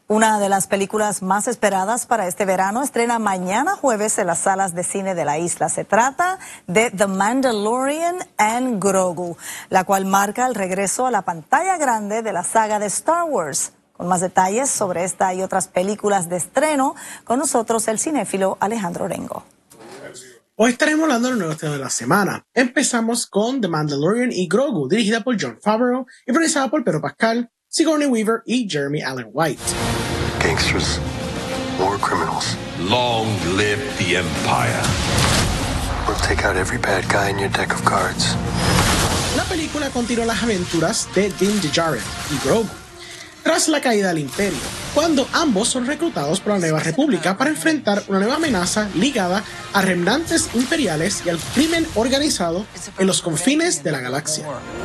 Una de las películas más esperadas para este verano estrena mañana jueves en las salas de cine de la isla. Se trata de The Mandalorian and Grogu, la cual marca el regreso a la pantalla grande de la saga de Star Wars. Con más detalles sobre esta y otras películas de estreno, con nosotros el cinéfilo Alejandro Orengo. Hoy estaremos hablando de los nuevos temas de la semana. Empezamos con The Mandalorian y Grogu, dirigida por Jon Favreau y protagonizada por Pedro Pascal, Sigourney Weaver y Jeremy Allen White. Gangsters, war criminals. Long live the Empire. We'll take out every bad guy in your deck of cards. La película continúa las aventuras de Din Djarin y Grogu tras la caída del Imperio, cuando ambos son reclutados por la Nueva República para enfrentar una nueva amenaza ligada a remanentes imperiales y al crimen organizado en los confines de la galaxia.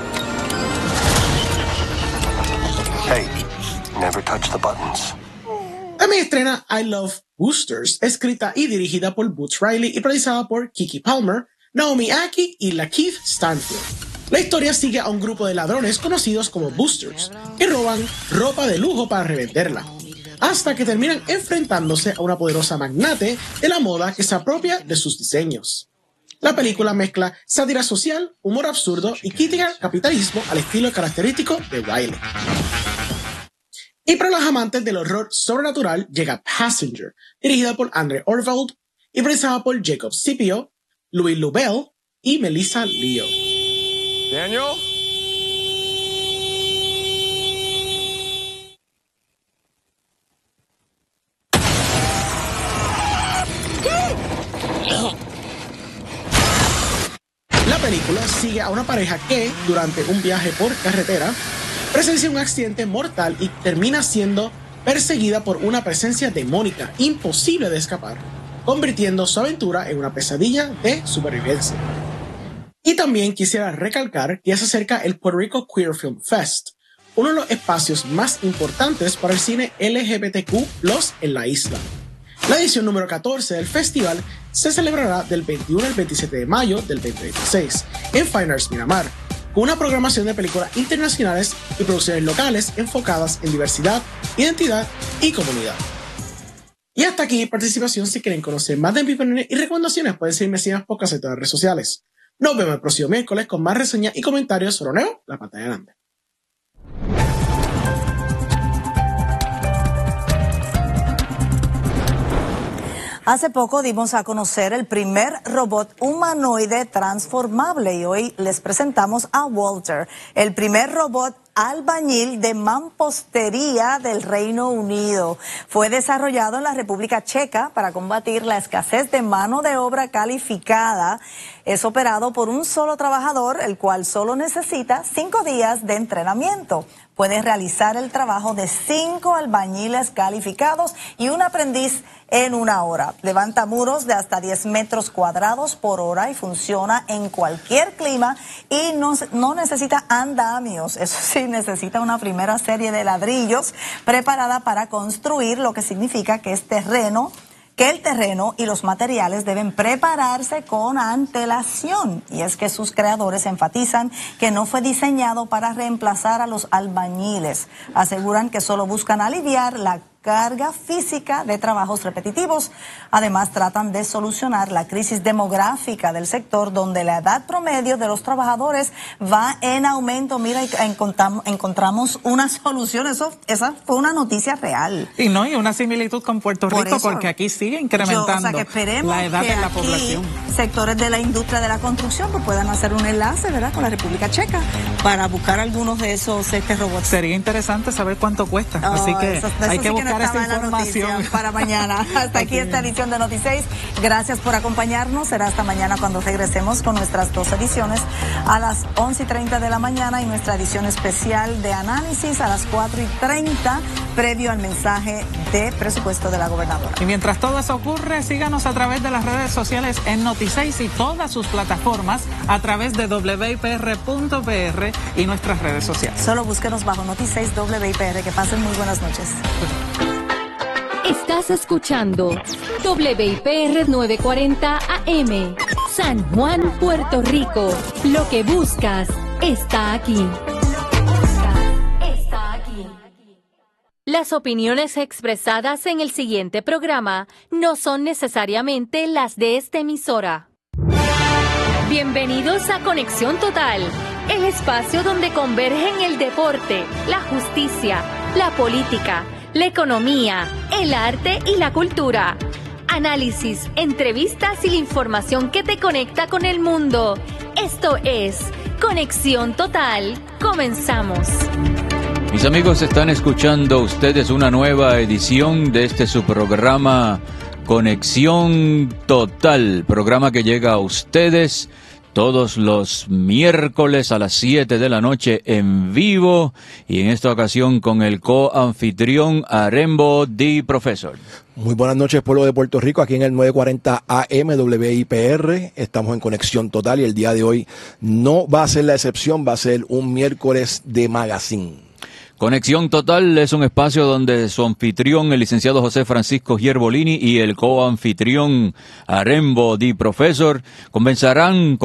Hey, never touch the buttons. También estrena I Love Boosters, escrita y dirigida por Boots Riley y protagonizada por Keke Palmer, Naomi Ackie y Lakeith Stanfield. La historia sigue a un grupo de ladrones conocidos como Boosters, que roban ropa de lujo para revenderla, hasta que terminan enfrentándose a una poderosa magnate de la moda que se apropia de sus diseños. La película mezcla sátira social, humor absurdo y crítica al capitalismo al estilo característico de Riley. Y para los amantes del horror sobrenatural llega Passenger, dirigida por Andre Orvald y protagonizada por Jacob Scipio, Louis Lubell y Melissa Leo. Daniel? La película sigue a una pareja que, durante un viaje por carretera, presencia un accidente mortal y termina siendo perseguida por una presencia demónica imposible de escapar, convirtiendo su aventura en una pesadilla de supervivencia. Y también quisiera recalcar que ya se acerca el Puerto Rico Queer Film Fest, uno de los espacios más importantes para el cine LGBTQ+ en la isla. La edición número 14 del festival se celebrará del 21 al 27 de mayo del 2026 en Fine Arts Miramar, con una programación de películas internacionales y producciones locales enfocadas en diversidad, identidad y comunidad. Y hasta aquí mi participación. Si quieren conocer más de mis opiniones y recomendaciones, pueden seguirme en las podcasts en todas las redes sociales. Nos vemos el próximo miércoles con más reseñas y comentarios sobre Neo, la pantalla grande. Hace poco dimos a conocer el primer robot humanoide transformable y hoy les presentamos a Walter, el primer robot albañil de mampostería del Reino Unido. Fue desarrollado en la República Checa para combatir la escasez de mano de obra calificada. Es operado por un solo trabajador, el cual solo necesita 5 días de entrenamiento. Puede realizar el trabajo de 5 albañiles calificados y un aprendiz en 1 hora. Levanta muros de hasta 10 metros cuadrados por hora y funciona en cualquier clima y no necesita andamios. Eso sí, necesita una primera serie de ladrillos preparada para construir, lo que significa que el terreno y los materiales deben prepararse con antelación. Y es que sus creadores enfatizan que no fue diseñado para reemplazar a los albañiles. Aseguran que solo buscan aliviar la carga física de trabajos repetitivos. Además, tratan de solucionar la crisis demográfica del sector, donde la edad promedio de los trabajadores va en aumento. Mira, encontramos una solución. Esa fue una noticia real. Y una similitud con Puerto Rico, porque aquí sigue incrementando la edad de la población. Sectores de la industria de la construcción pues puedan hacer un enlace, ¿verdad?, con la República Checa para buscar algunos de esos robots. Sería interesante saber cuánto cuesta, así que hay que buscar esa información para mañana. Hasta aquí esta edición de Noti6. Gracias por acompañarnos. Será hasta mañana cuando regresemos con nuestras 2 ediciones a las 11:30 de la mañana y nuestra edición especial de análisis a las 4:30 previo al mensaje de presupuesto de la gobernadora. Y mientras todo eso ocurre, síganos a través de las redes sociales en Noti6 y todas sus plataformas a través de wipr.pr y nuestras redes sociales. Solo búsquenos bajo Noti6 WIPR. Que pasen muy buenas noches. Estás escuchando WIPR 940 AM, San Juan, Puerto Rico. Lo que buscas está aquí. Las opiniones expresadas en el siguiente programa no son necesariamente las de esta emisora. Bienvenidos a Conexión Total, el espacio donde convergen el deporte, la justicia, la política, la economía, el arte y la cultura. Análisis, entrevistas y la información que te conecta con el mundo. Esto es Conexión Total. Comenzamos. Mis amigos, están escuchando ustedes una nueva edición de su programa Conexión Total, programa que llega a ustedes todos los miércoles a las 7 de la noche en vivo, y en esta ocasión con el coanfitrión Arembo the Professor. Muy buenas noches, pueblo de Puerto Rico, aquí en el 940 AM WIPR, estamos en Conexión Total y el día de hoy no va a ser la excepción, va a ser un miércoles de magazine. Conexión Total es un espacio donde su anfitrión, el licenciado José Francisco Gierbolini, y el coanfitrión Arembo the Professor conversarán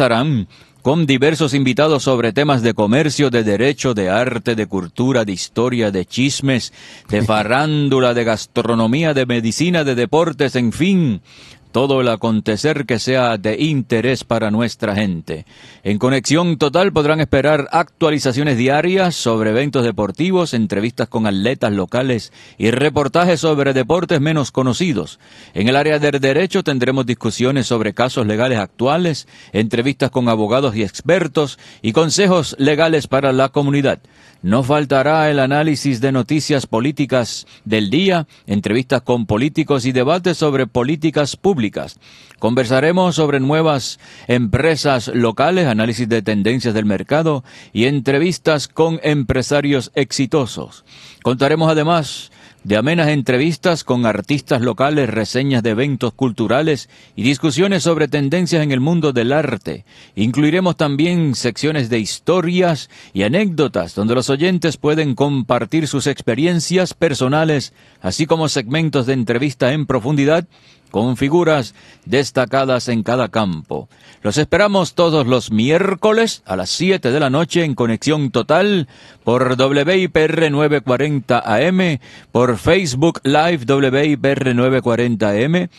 con diversos invitados sobre temas de comercio, de derecho, de arte, de cultura, de historia, de chismes, de farándula, de gastronomía, de medicina, de deportes, en fin, todo el acontecer que sea de interés para nuestra gente. En Conexión Total podrán esperar actualizaciones diarias sobre eventos deportivos, entrevistas con atletas locales y reportajes sobre deportes menos conocidos. En el área del derecho tendremos discusiones sobre casos legales actuales, entrevistas con abogados y expertos y consejos legales para la comunidad. No faltará el análisis de noticias políticas del día, entrevistas con políticos y debates sobre políticas públicas. Conversaremos sobre nuevas empresas locales, análisis de tendencias del mercado y entrevistas con empresarios exitosos. Contaremos además de amenas entrevistas con artistas locales, reseñas de eventos culturales y discusiones sobre tendencias en el mundo del arte. Incluiremos también secciones de historias y anécdotas donde los oyentes pueden compartir sus experiencias personales, así como segmentos de entrevista en profundidad con figuras destacadas en cada campo. Los esperamos todos los miércoles a las 7 de la noche en Conexión Total por WIPR 940 AM, por Facebook Live WIPR 940 AM,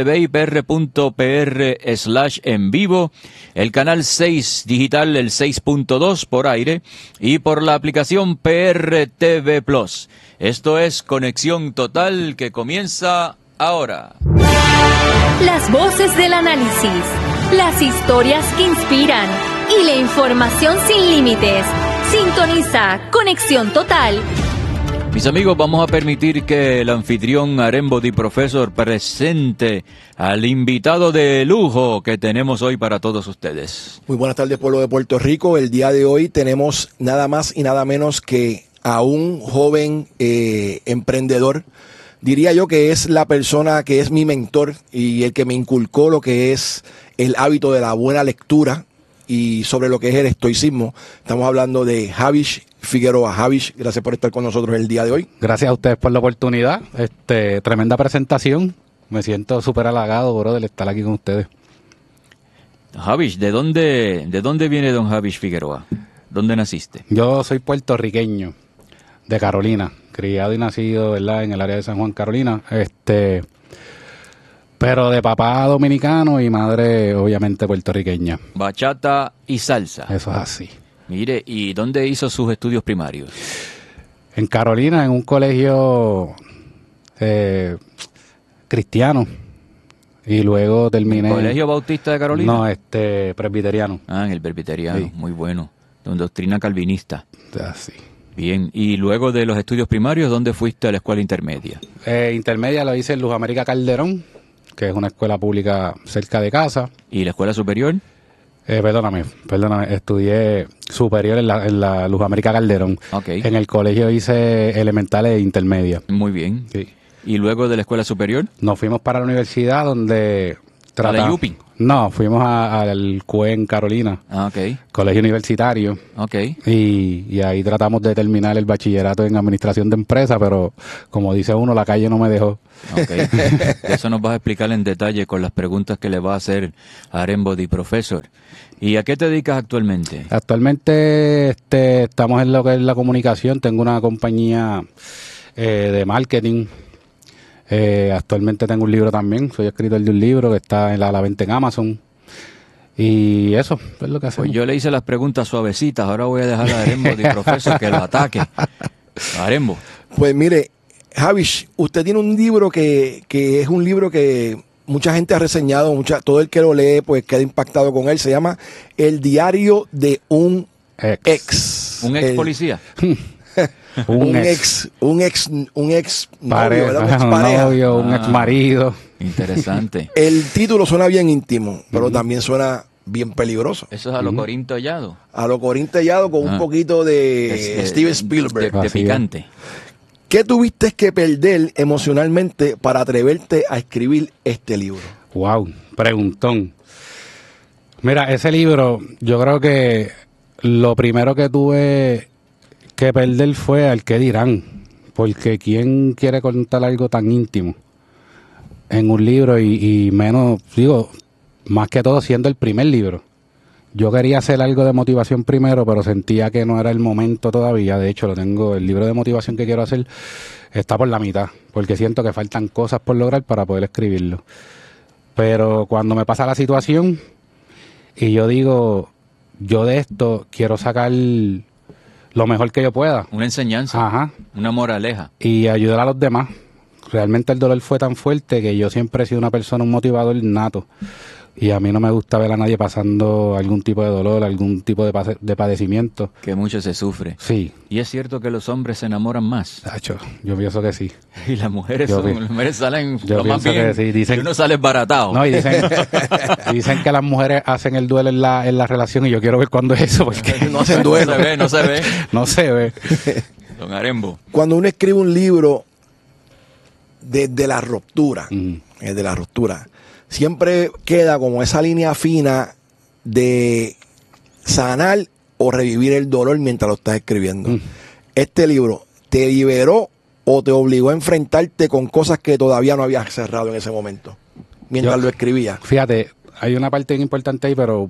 WIPR.PR/en vivo, el canal 6 digital, el 6.2 por aire, y por la aplicación PRTV Plus. Esto es Conexión Total, que comienza ahora. Las voces del análisis, las historias que inspiran y la información sin límites. Sintoniza Conexión Total. Mis amigos, vamos a permitir que el anfitrión Arembo the Professor presente al invitado de lujo que tenemos hoy para todos ustedes. Muy buenas tardes, pueblo de Puerto Rico. El día de hoy tenemos nada más y nada menos que a un joven emprendedor. Diría yo que es la persona que es mi mentor y el que me inculcó lo que es el hábito de la buena lectura y sobre lo que es el estoicismo. Estamos hablando de Javish Figueroa. Javish, gracias por estar con nosotros el día de hoy. Gracias a ustedes por la oportunidad. Tremenda presentación. Me siento súper halagado, bro, de estar aquí con ustedes. Javish, ¿de dónde viene don Javish Figueroa? ¿Dónde naciste? Yo soy puertorriqueño, de Carolina. Criado y nacido, ¿verdad?, en el área de San Juan, Carolina, pero de papá dominicano y madre obviamente puertorriqueña. Bachata y salsa. Eso es así. Mire, ¿y dónde hizo sus estudios primarios? En Carolina, en un colegio cristiano, y luego terminé. ¿Colegio Bautista de Carolina? No, presbiteriano. Ah, en el presbiteriano, sí. Muy bueno, con doctrina calvinista. Así. Bien, y luego de los estudios primarios, ¿dónde fuiste a la escuela intermedia? Intermedia lo hice en Luz América Calderón, que es una escuela pública cerca de casa. ¿Y la escuela superior? Perdóname, estudié superior en la Luz América Calderón. Okay. En el colegio hice elementales e intermedia. Muy bien. Sí. ¿Y luego de la escuela superior? Nos fuimos para la universidad donde... ¿A la UPI? No, fuimos al CUE en Carolina. Ah, ok. Colegio universitario. Ok. Y ahí tratamos de terminar el bachillerato en administración de empresa, pero como dice uno, la calle no me dejó. Ok. Eso nos vas a explicar en detalle con las preguntas que le va a hacer Arembo the Professor. ¿Y a qué te dedicas actualmente? Actualmente estamos en lo que es la comunicación. Tengo una compañía de marketing. Actualmente tengo un libro también, soy escritor de un libro que está en la venta en Amazon. Y eso es lo que hacemos. Pues yo le hice las preguntas suavecitas, ahora voy a dejar a Arembo de profesor que lo ataque. Arembo. Pues mire, Javish, usted tiene un libro que es un libro que mucha gente ha reseñado, todo el que lo lee pues queda impactado con él. Se llama El diario de un ex. ¿Un ex policía? un ex pareja, novio, un ex pareja. Un ex marido. Interesante. El título suena bien íntimo, pero también suena bien peligroso. Eso es a lo Corín Tellado. A lo Corín Tellado con un poquito de Steven Spielberg. De picante. ¿Qué tuviste que perder emocionalmente para atreverte a escribir este libro? Wow, preguntón. Mira, ese libro, yo creo que lo primero que tuve que perder fue al qué dirán, porque ¿quién quiere contar algo tan íntimo en un libro y menos, digo, más que todo siendo el primer libro? Yo quería hacer algo de motivación primero, pero sentía que no era el momento todavía. De hecho, el libro de motivación que quiero hacer está por la mitad, porque siento que faltan cosas por lograr para poder escribirlo. Pero cuando me pasa la situación y yo digo, yo de esto quiero sacar lo mejor que yo pueda. Una enseñanza, ajá, una moraleja. Y ayudar a los demás. Realmente el dolor fue tan fuerte que yo siempre he sido una persona, un motivador nato. Y a mí no me gusta ver a nadie pasando algún tipo de dolor, algún tipo de padecimiento. Que mucho se sufre. Sí. Y es cierto que los hombres se enamoran más. Tacho, yo pienso que sí. Y las mujeres salen lo más bien. Que sí. Dicen, y uno sale baratado. No, y dicen que las mujeres hacen el duelo en la relación y yo quiero ver cuándo es eso, porque no hacen duelo. No se ve. No se ve. Don Arembo. Cuando uno escribe un libro desde la ruptura, desde la ruptura, siempre queda como esa línea fina de sanar o revivir el dolor mientras lo estás escribiendo. Este libro, ¿te liberó o te obligó a enfrentarte con cosas que todavía no habías cerrado en ese momento, mientras lo escribías? Fíjate, hay una parte bien importante ahí, pero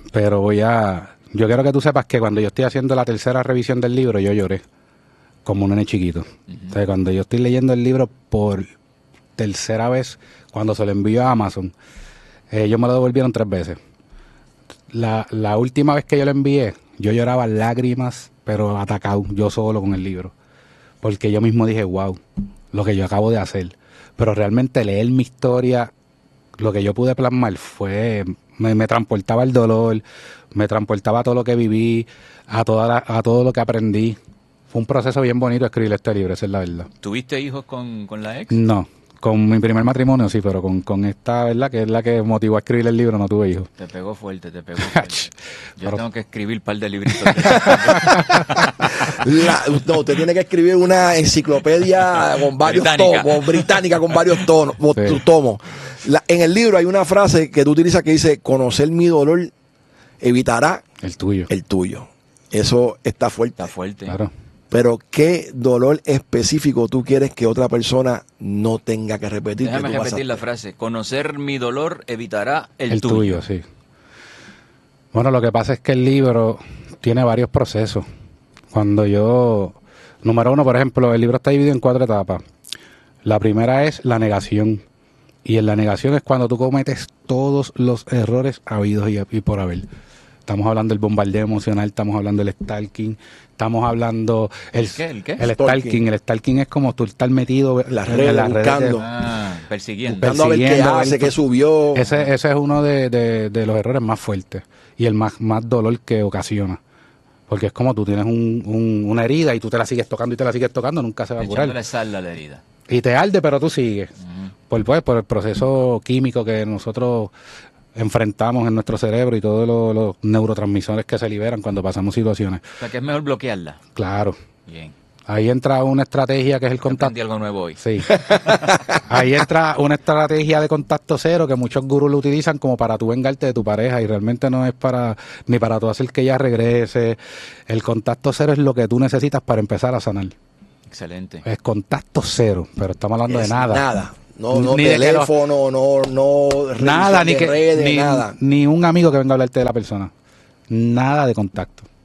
yo quiero que tú sepas que cuando yo estoy haciendo la tercera revisión del libro, yo lloré como un nene chiquito. O sea, cuando yo estoy leyendo el libro por tercera vez, cuando se lo envío a Amazon, ellos me lo devolvieron 3 veces. La última vez que yo lo envié, yo lloraba lágrimas, pero atacado, yo solo con el libro. Porque yo mismo dije, wow, lo que yo acabo de hacer. Pero realmente leer mi historia, lo que yo pude plasmar fue, me transportaba el dolor, me transportaba todo lo que viví, a todo lo que aprendí. Fue un proceso bien bonito escribir este libro, esa es la verdad. ¿Tuviste hijos con la ex? No. Con mi primer matrimonio sí, pero con esta, ¿verdad? Que es la que motivó a escribir el libro, no tuve hijos. Te pegó fuerte. Yo tengo que escribir un par de libritos. No, usted tiene que escribir una enciclopedia con varios tomos, británica con varios tomos. En el libro hay una frase que tú utilizas que dice, conocer mi dolor evitará el tuyo. Eso está fuerte. Está fuerte. Claro. Pero ¿qué dolor específico tú quieres que otra persona no tenga que repetir? Déjame repetir la frase. Conocer mi dolor evitará el tuyo. tuyo, sí. Bueno, lo que pasa es que el libro tiene varios procesos. Número 1, por ejemplo, el libro está dividido en 4 etapas. La primera es la negación. Y en la negación es cuando tú cometes todos los errores habidos y por haber. Estamos hablando del bombardeo emocional, estamos hablando del stalking, estamos hablando... ¿El qué? El stalking. El stalking es como tú estar metido en las redes, buscando. Persiguiendo. Buscando a ver qué hace, qué subió. Ese es uno de los errores más fuertes y el más dolor que ocasiona. Porque es como tú tienes una herida y tú te la sigues tocando, nunca se va a curar. Echándole sal a la herida. Y te arde, pero tú sigues. Por el proceso químico que nosotros enfrentamos en nuestro cerebro y todos los neurotransmisores que se liberan cuando pasamos situaciones. O sea, que es mejor bloquearla. Claro. Bien. Ahí entra una estrategia que es el contacto. Aprendí algo nuevo hoy. Sí. Ahí entra una estrategia de contacto cero que muchos gurús lo utilizan como para tú vengarte de tu pareja y realmente no es ni para tú hacer que ella regrese. El contacto cero es lo que tú necesitas para empezar a sanar. Excelente. Es contacto cero, pero estamos hablando de nada. Nada. No teléfono, no nada, ni redes, nada. Ni un amigo que venga a hablarte de la persona. Nada de contacto.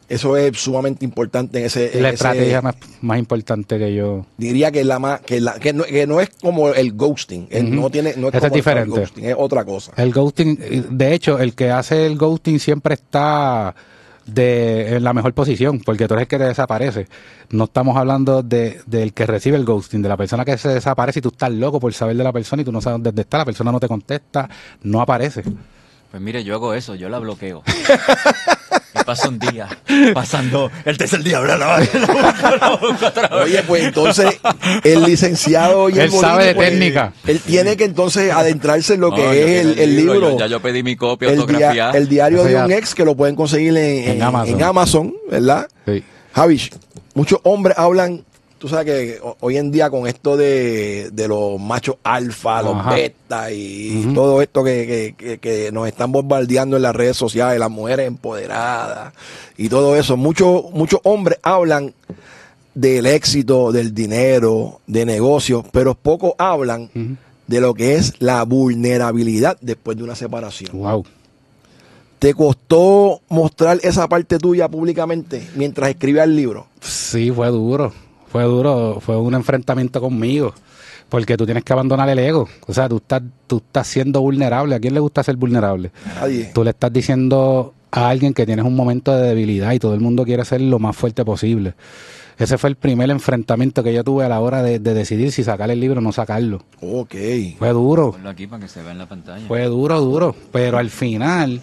Eso es sumamente importante en ese... La estrategia más importante que yo... Diría que que no es como el ghosting. No es Ese como es diferente. El ghosting, es otra cosa. El ghosting, de hecho, el que hace el ghosting siempre está en la mejor posición, porque tú eres el que te desaparece. No estamos hablando del que recibe el ghosting, de la persona que se desaparece y tú estás loco por saber de la persona y tú no sabes dónde está, la persona no te contesta, no aparece. Pues mire, yo hago eso, yo la bloqueo. Y pasa un día, pasando el tercer día, la busco otra vez. Oye, pues entonces el licenciado Él sabe de técnica. Él tiene que entonces adentrarse en lo que es el libro. Ya yo pedí mi copia autografiada. El diario de un ex, que lo pueden conseguir en Amazon, ¿verdad? Sí. Javish, muchos hombres hablan, tú sabes que hoy en día con esto de los machos alfa, los beta y todo esto que nos están bombardeando en las redes sociales, las mujeres empoderadas y todo eso, muchos hombres hablan del éxito, del dinero, de negocios, pero pocos hablan de lo que es la vulnerabilidad después de una separación. Wow. ¿Te costó mostrar esa parte tuya públicamente mientras escribías el libro? Sí, fue duro, fue un enfrentamiento conmigo, porque tú tienes que abandonar el ego, o sea, tú estás siendo vulnerable. ¿A quién le gusta ser vulnerable? Nadie. Tú le estás diciendo a alguien que tienes un momento de debilidad y todo el mundo quiere ser lo más fuerte posible. Ese fue el primer enfrentamiento que yo tuve a la hora de decidir si sacar el libro o no sacarlo. Ok. Fue duro. Ponlo aquí para que se vea en la pantalla. Fue duro, pero al final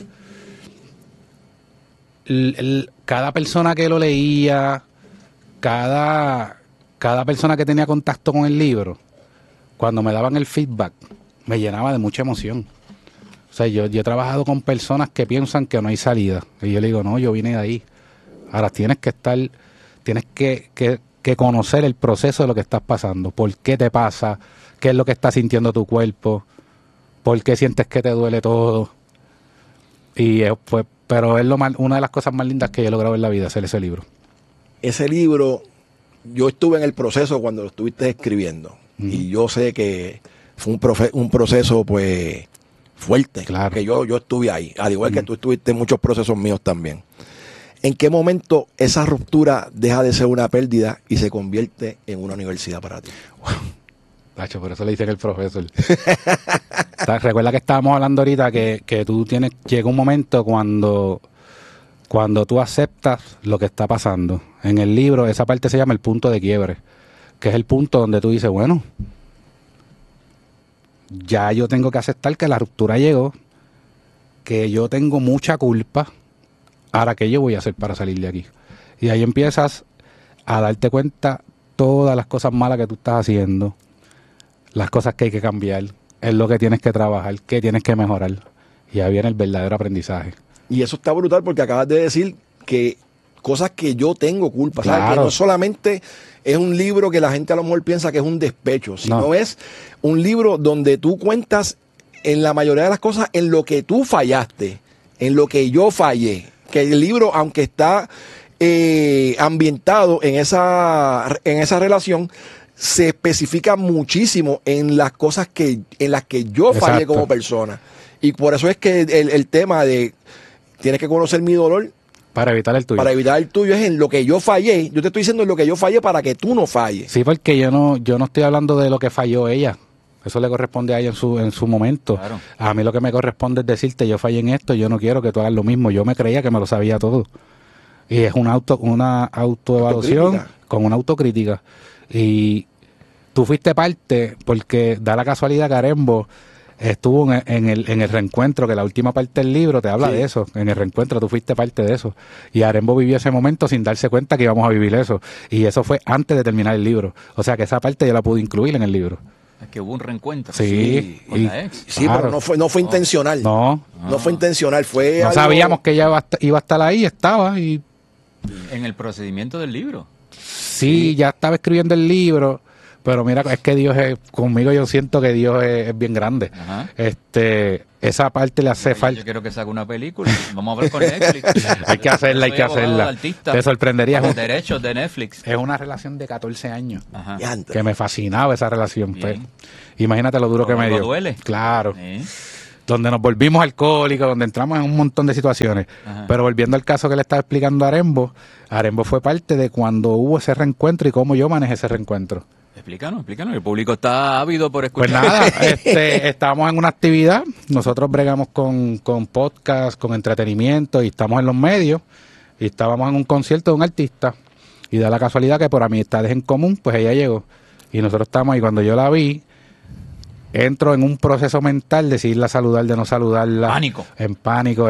cada persona que lo leía, cada persona que tenía contacto con el libro, cuando me daban el feedback, me llenaba de mucha emoción. O sea, yo he trabajado con personas que piensan que no hay salida. Y yo le digo, no, yo vine de ahí. Ahora tienes que conocer el proceso de lo que estás pasando. ¿Por qué te pasa? ¿Qué es lo que está sintiendo tu cuerpo? ¿Por qué sientes que te duele todo? Pero es una de las cosas más lindas que yo he logrado en la vida, hacer ese libro. Ese libro, yo estuve en el proceso cuando lo estuviste escribiendo. Y yo sé que fue un proceso pues fuerte. Claro. Que yo estuve ahí. Al igual que tú estuviste en muchos procesos míos también. ¿En qué momento esa ruptura deja de ser una pérdida y se convierte en una universidad para ti? Tacho, por eso le dicen el profesor. Recuerda que estábamos hablando ahorita que llega un momento cuando tú aceptas lo que está pasando. En el libro, esa parte se llama el punto de quiebre, que es el punto donde tú dices, bueno, ya yo tengo que aceptar que la ruptura llegó, que yo tengo mucha culpa. Ahora, ¿qué yo voy a hacer para salir de aquí? Y ahí empiezas a darte cuenta todas las cosas malas que tú estás haciendo, las cosas que hay que cambiar, es lo que tienes que trabajar, que tienes que mejorar. Y ahí viene el verdadero aprendizaje. Y eso está brutal porque acabas de decir que cosas que yo tengo culpa, ¿sabes? Claro. Que no solamente es un libro que la gente a lo mejor piensa que es un despecho, sino es un libro donde tú cuentas en la mayoría de las cosas en lo que tú fallaste, en lo que yo fallé. Que el libro, aunque está ambientado en esa relación, se especifica muchísimo en las cosas en las que yo fallé como persona. Y por eso es que el tema de tienes que conocer mi dolor para evitar el tuyo. Para evitar el tuyo es en lo que yo fallé. Yo te estoy diciendo en lo que yo fallé para que tú no falles. Sí, porque yo no estoy hablando de lo que falló ella. Eso le corresponde a ella en su momento. Claro. A mí lo que me corresponde es decirte, yo fallé en esto, yo no quiero que tú hagas lo mismo. Yo me creía que me lo sabía todo. Y es una autoevaluación con una autocrítica. Y tú fuiste parte, porque da la casualidad que Arembo estuvo en el reencuentro, que la última parte del libro te habla de eso. En el reencuentro tú fuiste parte de eso. Y Arembo vivió ese momento sin darse cuenta que íbamos a vivir eso. Y eso fue antes de terminar el libro. O sea que esa parte yo la pude incluir en el libro. Es que hubo un reencuentro. Sí, con la ex. Sí, claro. Pero no fue intencional. No fue intencional. Fue no algo... sabíamos que ella iba a estar ahí, estaba. Y en el procedimiento del libro. Sí, ya estaba escribiendo el libro. Pero mira, es que Dios conmigo yo siento que Dios es bien grande. Ajá. Esa parte le hace falta. Yo quiero que saque una película. Vamos a ver con Netflix. hay que hacerla. Te sorprendería. Los derechos de Netflix. Es una relación de 14 años. Ajá. Que me fascinaba esa relación. Pues. Imagínate lo duro que me dio. Duele. Claro. donde nos volvimos alcohólicos, donde entramos en un montón de situaciones. Ajá. Pero volviendo al caso que le estaba explicando a Arembo fue parte de cuando hubo ese reencuentro y cómo yo manejé ese reencuentro. Explícanos. El público está ávido por Pues escuchar. nada, estábamos en una actividad, nosotros bregamos con podcast, con entretenimiento y estamos en los medios y estábamos en un concierto de un artista y da la casualidad que por amistades en común, pues ella llegó y nosotros estamos ahí. Cuando yo la vi, entro en un proceso mental de si irla a saludar, de no saludarla. Pánico. En pánico,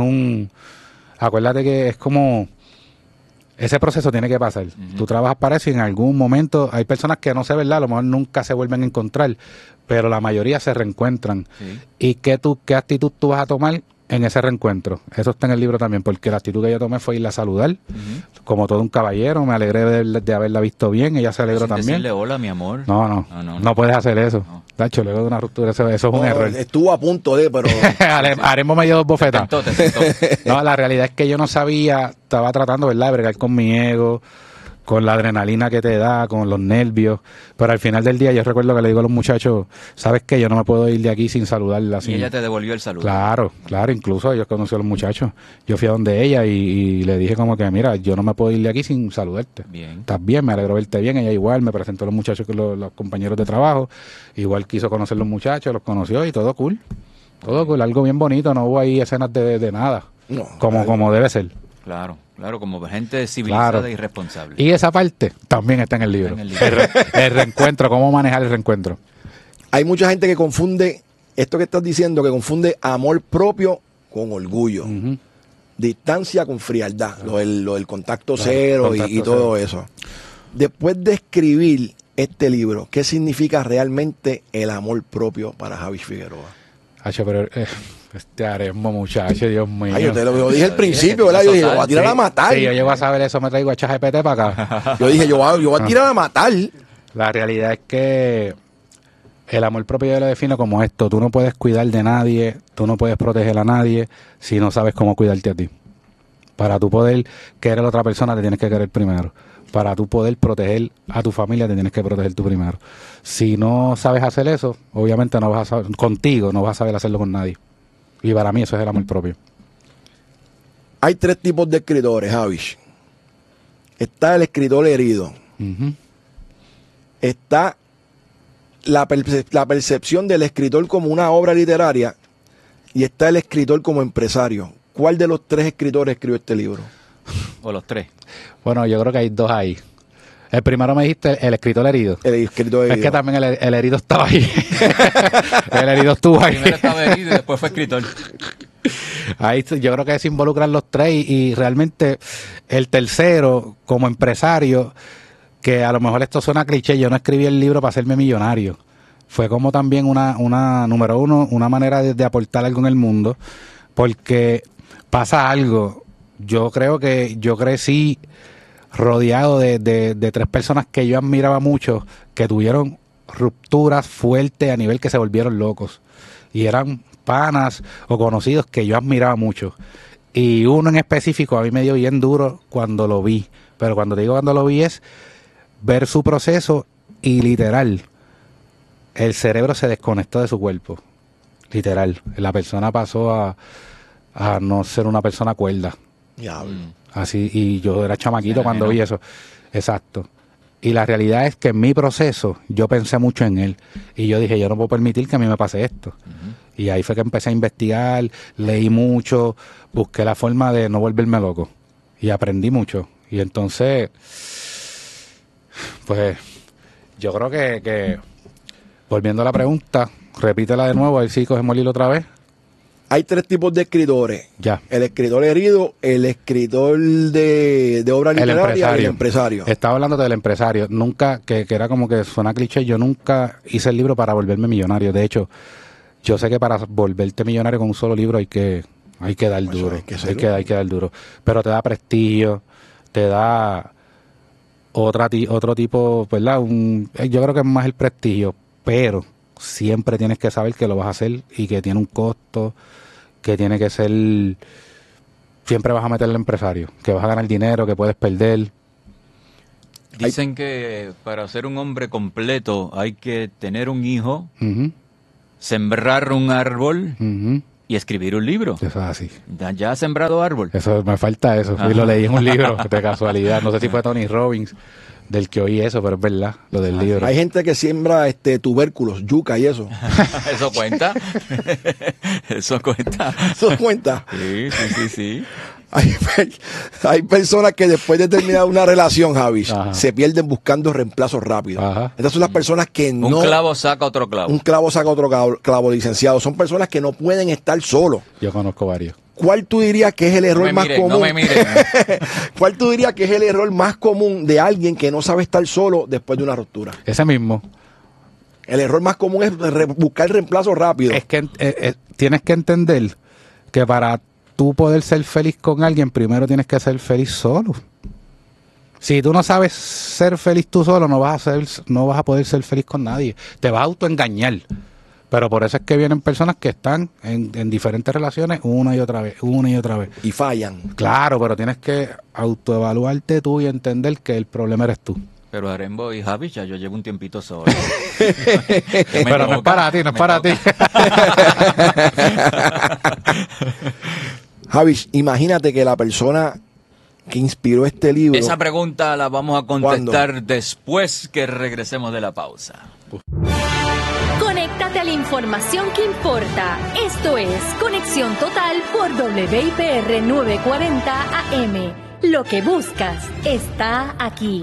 acuérdate que es como, ese proceso tiene que pasar. Tú trabajas para eso y en algún momento hay personas que no sé, ¿verdad? A lo mejor nunca se vuelven a encontrar, pero la mayoría se reencuentran. Sí. ¿Y qué actitud tú vas a tomar en ese reencuentro? Eso está en el libro también, porque la actitud que yo tomé fue irla a saludar, como todo un caballero. Me alegré de haberla visto bien, ella se alegró Sin también. decirle hola, mi amor. No puedes hacer eso. No. Tacho, luego de una ruptura, eso es un error. Estuvo a punto de, pero... Haremos medio 2 bofetas. Te sentó. No, la realidad es que yo no sabía, estaba tratando, ¿verdad?, de bregar con mi ego, con la adrenalina que te da, con los nervios, pero al final del día yo recuerdo que le digo a los muchachos, ¿sabes qué? Yo no me puedo ir de aquí sin saludarla. Y ella te devolvió el saludo. Claro, incluso yo conocí a los muchachos, yo fui a donde ella y le dije como que, mira, yo no me puedo ir de aquí sin saludarte. Bien. Estás bien, me alegro verte bien. Ella igual me presentó a los muchachos con los compañeros de trabajo, igual quiso conocer los muchachos, los conoció y todo cool, algo bien bonito, no hubo ahí escenas de nada, No, como debe ser. Claro, como gente civilizada Claro. y responsable. Y esa parte también está en el libro. Está en el libro. El reencuentro, cómo manejar el reencuentro. Hay mucha gente que confunde esto que estás diciendo, que confunde amor propio con orgullo. Distancia con frialdad, lo del contacto cero contacto y todo eso. Después de escribir este libro, ¿qué significa realmente el amor propio para Javi Figueroa? Hacho, pero este Arembo, muchacho, Dios mío. Ay, yo te lo dije al Lo principio, dije, ¿verdad? Yo dije, total. lo voy a tirar a matar. Si yo llego a saber eso, me traigo a ChatGPT para acá. Yo dije, yo voy a tirar a matar. La realidad es que el amor propio yo lo defino como esto. Tú no puedes cuidar de nadie, tú no puedes proteger a nadie si no sabes cómo cuidarte a ti. Para tú poder querer a la otra persona, te tienes que querer primero. Para tú poder proteger a tu familia, te tienes que proteger tú primero. Si no sabes hacer eso, obviamente no vas a saber, contigo no vas a saber hacerlo con nadie. Y para mí eso es el amor propio. Hay 3 tipos de escritores, Javi. Está el escritor herido. Está la percepción del escritor como una obra literaria y está el escritor como empresario. ¿Cuál de los 3 escritores escribió este libro? O los 3. Bueno, yo creo que hay 2 ahí. El primero me dijiste el escritor herido. El escritor herido. Es que también el herido estaba ahí. El herido estuvo ahí. Primero estaba herido y después fue escritor. Ahí yo creo que se involucran los 3 y realmente el tercero como empresario, que a lo mejor esto suena cliché, yo no escribí el libro para hacerme millonario. Fue como también número uno, una manera de aportar algo en el mundo, porque pasa algo. Yo creo que yo crecí rodeado de 3 personas que yo admiraba mucho, que tuvieron rupturas fuertes a nivel que se volvieron locos. Y eran panas o conocidos que yo admiraba mucho. Y uno en específico a mí me dio bien duro cuando lo vi. Pero cuando te digo cuando lo vi es ver su proceso y literal, el cerebro se desconectó de su cuerpo. Literal. La persona pasó a no ser una persona cuerda. Diablo. Así, y yo era chamaquito cuando vi eso. Exacto. Y la realidad es que en mi proceso yo pensé mucho en él. Y yo dije, yo no puedo permitir que a mí me pase esto. Y ahí fue que empecé a investigar, leí mucho, busqué la forma de no volverme loco. Y aprendí mucho. Y entonces, pues, yo creo que volviendo a la pregunta, repítela de nuevo, a ver si cogemos el hilo otra vez. Hay 3 tipos de escritores. Ya. El escritor herido, el escritor de obra literaria y el empresario. Estaba hablando del empresario. Nunca, que era como que suena cliché, yo nunca hice el libro para volverme millonario. De hecho, yo sé que para volverte millonario con un solo libro hay que dar duro. Hay que dar duro. Pero te da prestigio, te da otro tipo, ¿verdad? Yo creo que es más el prestigio, pero siempre tienes que saber que lo vas a hacer y que tiene un costo, que tiene que ser, siempre vas a meterle al empresario, que vas a ganar dinero, que puedes perder. Dicen que para ser un hombre completo hay que tener un hijo, sembrar un árbol y escribir un libro. Eso es así. Ya ha sembrado árbol. Eso, me falta eso. Y lo leí en un libro, de casualidad. No sé si fue Tony Robbins del que oí eso, pero es verdad, lo del libro. Hay gente que siembra tubérculos, yuca y eso. ¿Eso cuenta? ¿Eso cuenta? ¿Eso cuenta? Sí. Hay personas que después de terminar una relación, Javi, Ajá. se pierden buscando reemplazos rápidos. Ajá. Estas son las personas que no... Un clavo saca otro clavo. Un clavo saca otro clavo, licenciado. Son personas que no pueden estar solos. Yo conozco varios. ¿Cuál tú dirías que es el error más común? No me miren. ¿Cuál tú dirías que es el error más común de alguien que no sabe estar solo después de una ruptura? Ese mismo. El error más común es buscar reemplazo rápido. Es que tienes que entender que para tú poder ser feliz con alguien, primero tienes que ser feliz solo. Si tú no sabes ser feliz tú solo, no vas a poder ser feliz con nadie. Te vas a autoengañar. Pero por eso es que vienen personas que están en diferentes relaciones una y otra vez. Y fallan. Claro, pero tienes que autoevaluarte tú y entender que el problema eres tú. Pero Arembo y Javi, ya yo llevo un tiempito solo. Pero no es para ti, no es para ti. Javi, imagínate que la persona que inspiró este libro... Esa pregunta la vamos a contestar después que regresemos de la pausa. Conéctate a la información que importa. Esto es Conexión Total por WIPR 940 AM. Lo que buscas está aquí.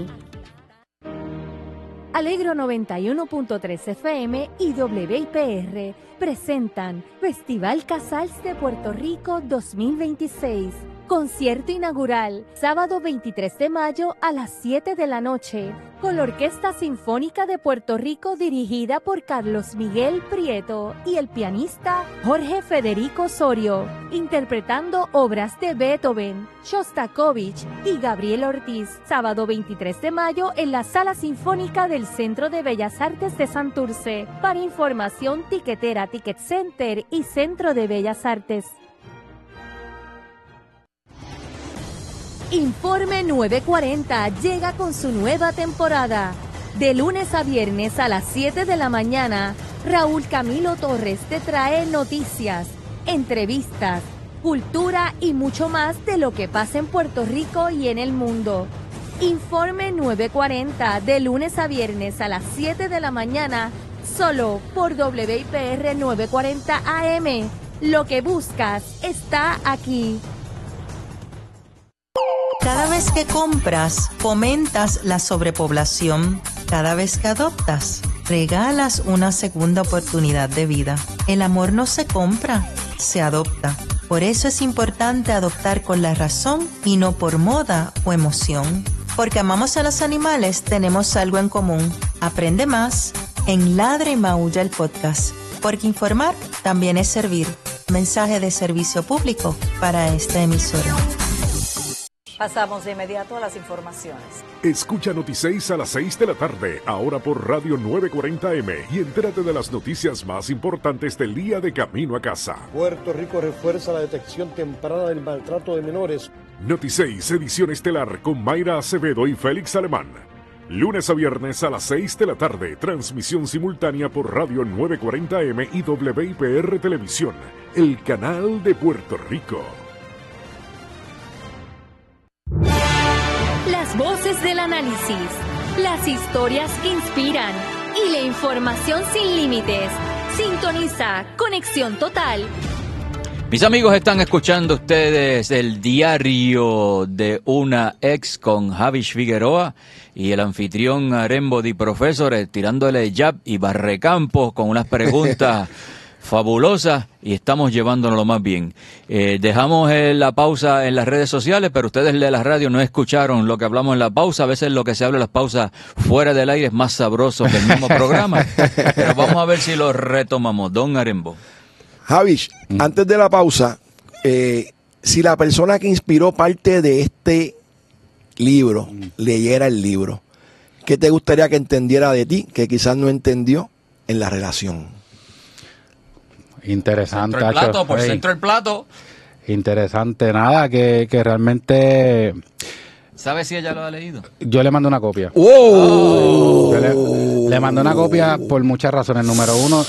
Alegro 91.3 FM y WIPR presentan Festival Casals de Puerto Rico 2026. Concierto inaugural, sábado 23 de mayo a las 7 de la noche, con la Orquesta Sinfónica de Puerto Rico dirigida por Carlos Miguel Prieto y el pianista Jorge Federico Osorio, interpretando obras de Beethoven, Shostakovich y Gabriel Ortiz. Sábado 23 de mayo en la Sala Sinfónica del Centro de Bellas Artes de Santurce. Para información, tiquetera, Ticket Center y Centro de Bellas Artes. Informe 940 llega con su nueva temporada. De lunes a viernes a las 7 de la mañana, Raúl Camilo Torres te trae noticias, entrevistas, cultura y mucho más de lo que pasa en Puerto Rico y en el mundo. Informe 940 de lunes a viernes a las 7 de la mañana, solo por WIPR 940 AM. Lo que buscas está aquí. Cada vez que compras, fomentas la sobrepoblación. Cada vez que adoptas, regalas una segunda oportunidad de vida. El amor no se compra, se adopta. Por eso es importante adoptar con la razón y no por moda o emoción. Porque amamos a los animales, tenemos algo en común. Aprende más en Ladra y Maulla el podcast. Porque informar también es servir. Mensaje de servicio público para esta emisora. Pasamos de inmediato a las informaciones. Escucha Noti6 a las 6 de la tarde, ahora por Radio 940M, y entérate de las noticias más importantes del día de camino a casa. Puerto Rico refuerza la detección temprana del maltrato de menores. Noti6, edición estelar con Mayra Acevedo y Félix Alemán. Lunes a viernes a las 6 de la tarde, transmisión simultánea por Radio 940M y WIPR Televisión, el canal de Puerto Rico. Las voces del análisis, las historias que inspiran y la información sin límites. Sintoniza Conexión Total. Mis amigos, están escuchando ustedes el diario de una ex con Javish Figueroa y el anfitrión Arembo Di Professor tirándole jab y barrecampos con unas preguntas fabulosas y estamos llevándonos lo más bien. Dejamos la pausa en las redes sociales, pero ustedes de la radio no escucharon lo que hablamos en la pausa. A veces lo que se habla en las pausas fuera del aire es más sabroso que el mismo programa. Pero vamos a ver si lo retomamos. Don Arembo. Javish, antes de la pausa, si la persona que inspiró parte de este libro leyera el libro, ¿qué te gustaría que entendiera de ti que quizás no entendió en la relación? Interesante. Centro el plato, por centro el plato. Interesante, nada, que realmente... ¿Sabes si ella lo ha leído? Yo le mando una copia. ¡Oh! Le mandé una copia por muchas razones. Número uno,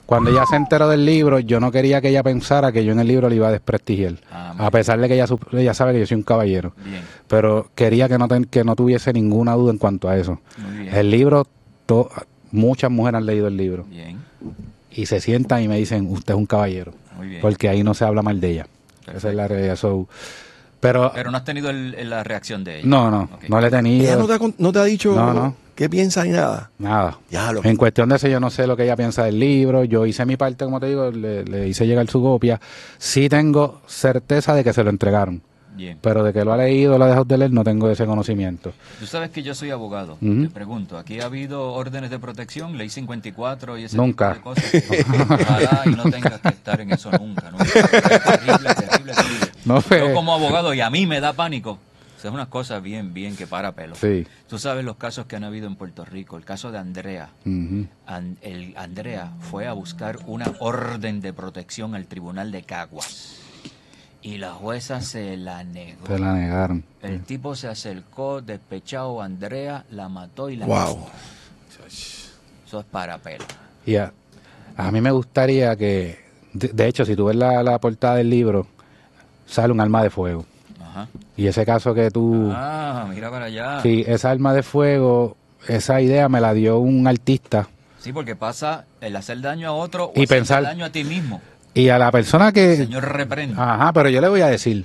Cuando ella se enteró del libro, yo no quería que ella pensara que yo en el libro le iba a desprestigiar. A pesar de que ella sabe que yo soy un caballero. Bien. Pero quería que no tuviese ninguna duda en cuanto a eso. Muy bien. El libro, muchas mujeres han leído el libro. Bien. Y se sientan y me dicen, usted es un caballero. Muy bien. Porque ahí no se habla mal de ella. Perfecto. Esa es la realidad. Pero no has tenido la reacción de ella. No, Ok. no le he tenido. ¿Ella no te ha dicho No. qué piensa ni nada? Nada. Ya lo. En cuestión de eso, yo no sé lo que ella piensa del libro. Yo hice mi parte, como te digo, le hice llegar su copia. Sí tengo certeza de que se lo entregaron. Bien. Pero de que lo ha leído o lo ha dejado de leer, no tengo ese conocimiento. Tú sabes que yo soy abogado. Ujú. Te pregunto, ¿aquí ha habido órdenes de protección, ley 54 y ese Nunca. tipo de cosas? Ojalá y no tengas que estar en eso nunca. Terrible, terrible, terrible. No, Yo como abogado, y a mí me da pánico. O sea, es una cosa bien que para pelo. Sí. Tú sabes los casos que han habido en Puerto Rico. El caso de Andrea. Ujú. Andrea fue a buscar una orden de protección al tribunal de Caguas. Y la jueza se la negó. Te la negaron. El tipo se acercó, despechado a Andrea, la mató y la Wow. mató. Eso es para pelo. Y a mí me gustaría que, de hecho, si tú ves la portada del libro, sale un arma de fuego. Ajá. Y ese caso que tú... Ah, mira para allá. Sí, esa arma de fuego, esa idea me la dio un artista. Sí, porque pasa el hacer daño a otro o Y hacer pensar- daño a ti mismo. Y a la persona que... Señor reprende. Ajá, pero yo le voy a decir,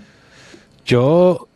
yo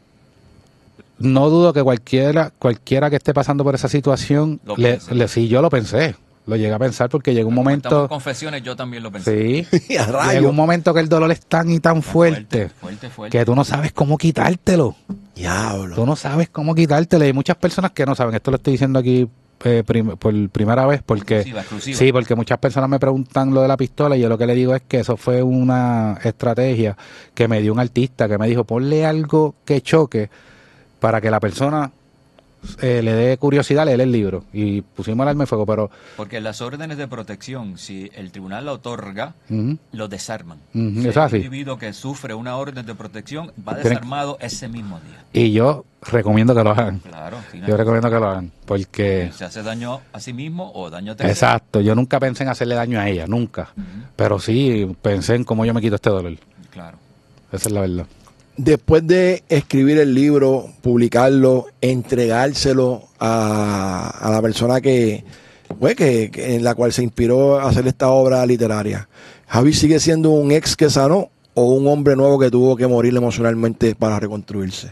no dudo que cualquiera que esté pasando por esa situación, Lo piense. sí, yo lo pensé, lo llegué a pensar porque llegó un Estamos en momento, confesiones, yo también lo pensé. sí, A rayos. llegó un momento que el dolor es tan y tan fuerte, Fuerte. que tú no sabes cómo quitártelo, Diablo. tú no sabes cómo quitártelo, y hay muchas personas que no saben, esto lo estoy diciendo aquí por primera vez, porque Exclusiva. sí, porque muchas personas me preguntan lo de la pistola y yo lo que le digo es que eso fue una estrategia que me dio un artista que me dijo, ponle algo que choque para que la persona le dé curiosidad a leer el libro, y pusimos el arma de fuego, pero Porque las órdenes de protección, si el tribunal la otorga, ujú, lo desarman. Ujú, Si eso es hay así. un individuo que sufre una orden de protección, va Tienen- desarmado ese mismo día. y yo recomiendo que lo hagan, Claro. sí, yo recomiendo que lo hagan, porque se hace daño a sí mismo o daño a terceros. exacto, yo nunca pensé en hacerle daño a ella, nunca, pero sí pensé en cómo yo me quito este dolor, Claro. esa es la verdad. Después de escribir el libro, publicarlo, entregárselo a la persona pues, que en la cual se inspiró a hacer esta obra literaria, ¿Javi sigue siendo un ex que sanó o un hombre nuevo que tuvo que morir emocionalmente para reconstruirse?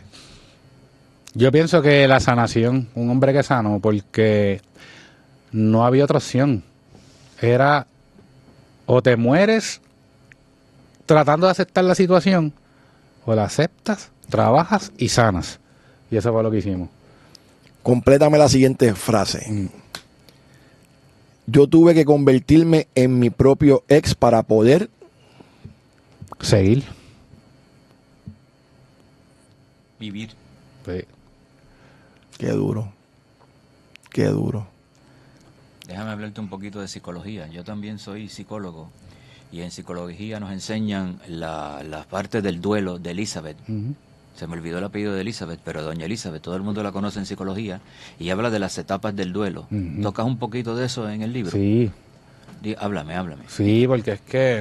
Yo pienso que la sanación, un hombre que sanó, porque no había otra opción. Era o te mueres tratando de aceptar la situación, o la aceptas, trabajas y sanas. Y eso fue lo que hicimos. Complétame la siguiente frase. Yo tuve que convertirme en mi propio ex para poder Seguir. Vivir. Sí. Qué duro. Qué duro. Déjame hablarte un poquito de psicología. Yo también soy psicólogo y en psicología nos enseñan la parte del duelo de Elizabeth. Ujú. Se me olvidó el apellido de Elizabeth, pero doña Elizabeth, todo el mundo la conoce en psicología y habla de las etapas del duelo. Ujú. ¿Tocas un poquito de eso en el libro? Sí, Háblame. sí, porque es que...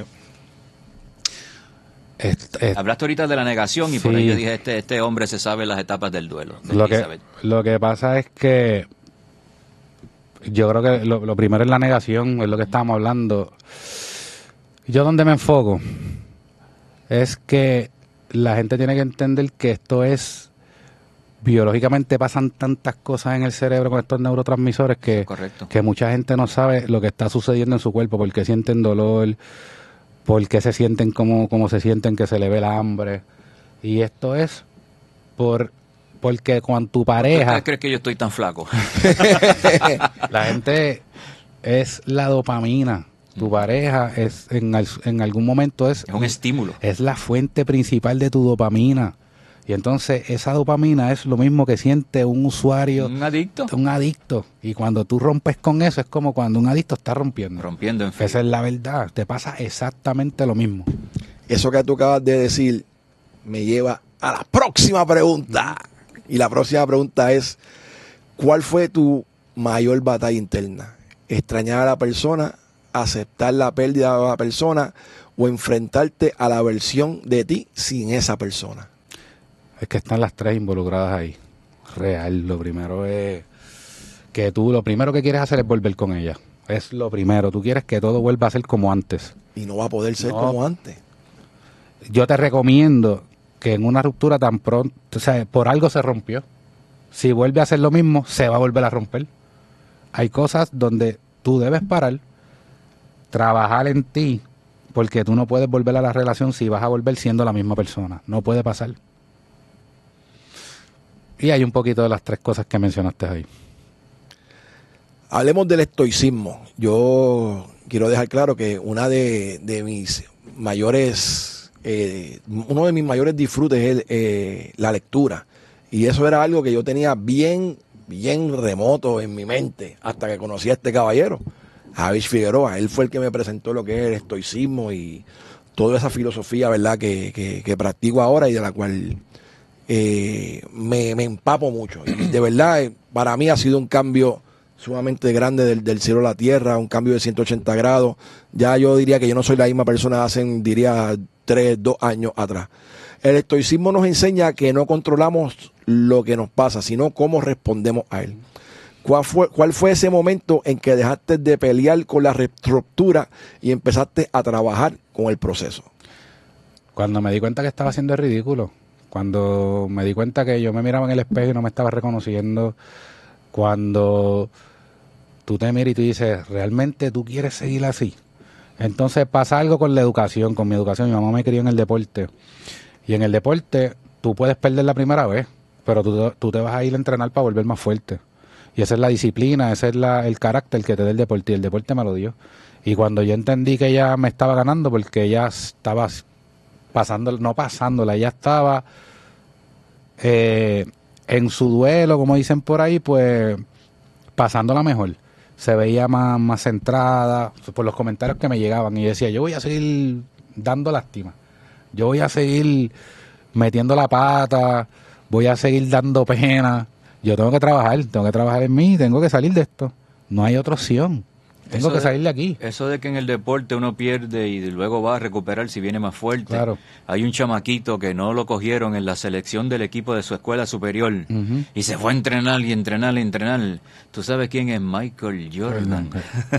Hablaste ahorita de la negación y por Sí. ello dije, este hombre se sabe las etapas del duelo de Elizabeth. Lo que pasa es que yo creo que lo primero es la negación, es lo que estábamos hablando. Yo donde me enfoco es que la gente tiene que entender que esto es, biológicamente pasan tantas cosas en el cerebro con estos neurotransmisores Correcto. que mucha gente no sabe lo que está sucediendo en su cuerpo, porque sienten dolor, porque se sienten como se sienten, que se le ve el hambre. Y esto es porque cuando tu pareja... ¿Usted cree que yo estoy tan flaco? La gente es la dopamina. Tu pareja es en algún momento es un estímulo. Es la fuente principal de tu dopamina. Y entonces esa dopamina es lo mismo que siente un usuario. Un adicto. Un adicto. Y cuando tú rompes con eso es como cuando un adicto está rompiendo. Rompiendo en fe. Esa es la verdad. Te pasa exactamente lo mismo. Eso que tú acabas de decir me lleva a la próxima pregunta. Y la próxima pregunta es, ¿cuál fue tu mayor batalla interna? ¿Extrañar a la persona aceptar la pérdida de la persona o enfrentarte a la versión de ti sin esa persona? Es que están las tres involucradas ahí. Real. Lo primero es que tú, lo primero que quieres hacer es volver con ella. Es lo primero. Tú quieres que todo vuelva a ser como antes. Y no va a poder ser como antes. Yo te recomiendo que en una ruptura tan pronto, o sea, por algo se rompió. Si vuelve a hacer lo mismo, se va a volver a romper. Hay cosas donde tú debes parar, trabajar en ti, porque tú no puedes volver a la relación si vas a volver siendo la misma persona. No puede pasar. Y hay un poquito de las tres cosas que mencionaste ahí. Hablemos del estoicismo. Yo quiero dejar claro que uno de mis mayores disfrutes es la lectura. Y eso era algo que yo tenía bien remoto en mi mente hasta que conocí a este caballero, Javier Figueroa. Él fue el que me presentó lo que es el estoicismo y toda esa filosofía, ¿verdad?, que practico ahora y de la cual me empapo mucho. Y de verdad, para mí ha sido un cambio sumamente grande del cielo a la tierra, un cambio de 180 grados. Ya yo diría que yo no soy la misma persona de hace, 2 años atrás. El estoicismo nos enseña que no controlamos lo que nos pasa, sino cómo respondemos a él. ¿Cuál fue ese momento en que dejaste de pelear con la ruptura y empezaste a trabajar con el proceso? Cuando me di cuenta que estaba haciendo el ridículo. Cuando me di cuenta que yo me miraba en el espejo y no me estaba reconociendo. Cuando tú te miras y tú dices, ¿realmente tú quieres seguir así? Entonces pasa algo con la educación, con mi educación. Mi mamá me crió en el deporte. Y en el deporte tú puedes perder la primera vez, pero tú te vas a ir a entrenar para volver más fuerte. Y esa es la disciplina, ese es el carácter que te da el deporte. Y el deporte me lo dio. Y cuando yo entendí que ella me estaba ganando, porque ella estaba ella estaba en su duelo, como dicen por ahí, pues pasándola mejor. Se veía más centrada por los comentarios que me llegaban. Y decía, yo voy a seguir dando lástima. Yo voy a seguir metiendo la pata, voy a seguir dando pena. Yo tengo que trabajar en mí, tengo que salir de esto. No hay otra opción. Tengo que salir de aquí. Eso de que en el deporte uno pierde y luego va a recuperar si viene más fuerte. Claro. Hay un chamaquito que no lo cogieron en la selección del equipo de su escuela superior y se fue a entrenar y entrenar. ¿Tú sabes quién es Michael Jordan?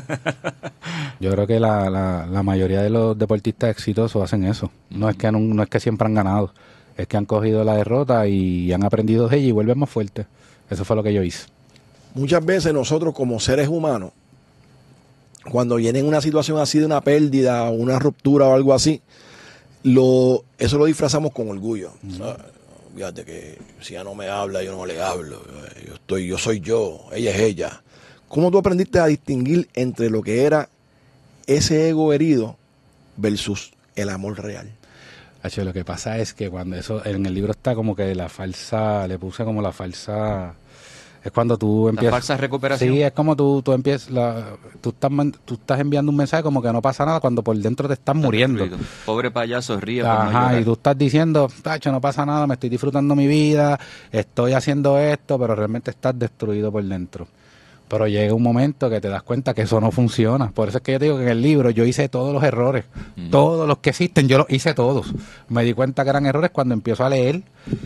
Yo creo que la mayoría de los deportistas exitosos hacen eso. No es que siempre han ganado. Es que han cogido la derrota y han aprendido de ella y vuelven más fuertes. Eso fue lo que yo hice. Muchas veces nosotros como seres humanos, cuando viene una situación así de una pérdida o una ruptura o algo así, eso lo disfrazamos con orgullo. Fíjate que si ella no me habla, yo no le hablo. Yo soy yo, ella es ella. ¿Cómo tú aprendiste a distinguir entre lo que era ese ego herido versus el amor real? Lo que pasa es que cuando eso, en el libro está como que le puse como la falsa... Es cuando tú empiezas... ¿La falsa recuperación? Sí, es como tú empiezas... Tú estás enviando un mensaje como que no pasa nada cuando por dentro te estás muriendo. Destruido. Pobre payaso ríe por Ajá, no llorar. y tú estás diciendo, tacho, no pasa nada, me estoy disfrutando mi vida, estoy haciendo esto, pero realmente estás destruido por dentro. Pero llega un momento que te das cuenta que eso no funciona. Por eso es que yo te digo que en el libro yo hice todos los errores. Todos los que existen, yo los hice todos. Me di cuenta que eran errores cuando empiezo a leer.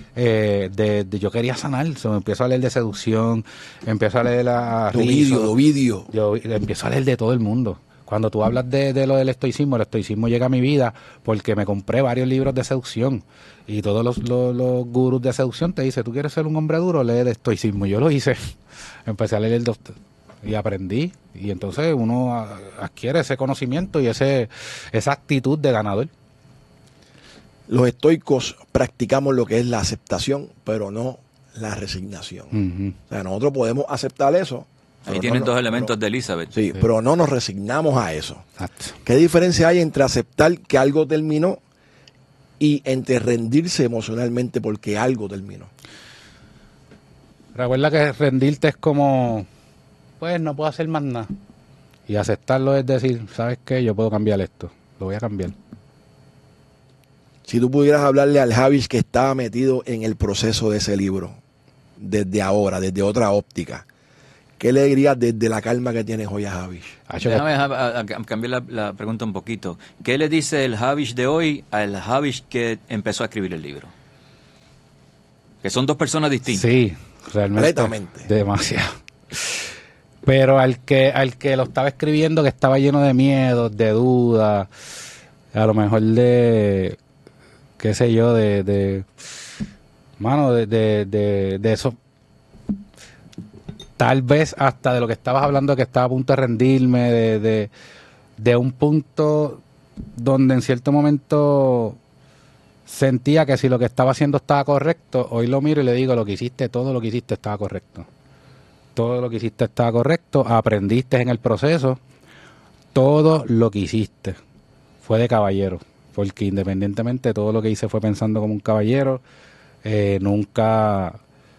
Yo quería sanar. Empiezo a leer de seducción. Empiezo a leer Ovidio. Yo empiezo a leer de todo el mundo. Cuando tú hablas de lo del estoicismo, el estoicismo llega a mi vida porque me compré varios libros de seducción. Y todos los gurús de seducción te dicen, ¿tú quieres ser un hombre duro? Lee de estoicismo. Yo lo hice. Empecé a leer el doctor y aprendí. Y entonces uno adquiere ese conocimiento y esa actitud de ganador. Los estoicos practicamos lo que es la aceptación, pero no la resignación. O sea, nosotros podemos aceptar eso. Ahí tienen dos elementos de Elizabeth. Sí, pero no nos resignamos a eso. Exacto. ¿Qué diferencia hay entre aceptar que algo terminó y entre rendirse emocionalmente porque algo terminó? Recuerda que rendirte es como, pues no puedo hacer más nada. Y aceptarlo es decir, ¿sabes qué? Yo puedo cambiar esto. Lo voy a cambiar. Si tú pudieras hablarle al Javis que estaba metido en el proceso de ese libro, desde ahora, desde otra óptica, ¿qué le dirías desde la calma que tienes hoy a Javish? Déjame cambiar la pregunta un poquito. ¿Qué le dice el Javish de hoy al Javish que empezó a escribir el libro? Que son dos personas distintas. Sí, realmente. Completamente. Demasiado. Pero al que lo estaba escribiendo, que estaba lleno de miedos, de dudas, a lo mejor de, qué sé yo, de eso, tal vez hasta de lo que estabas hablando, que estaba a punto de rendirme, de un punto donde en cierto momento sentía que si lo que estaba haciendo estaba correcto, hoy lo miro y le digo, todo lo que hiciste estaba correcto. Todo lo que hiciste estaba correcto, aprendiste en el proceso, todo lo que hiciste fue de caballero, porque independientemente todo lo que hice fue pensando como un caballero, nunca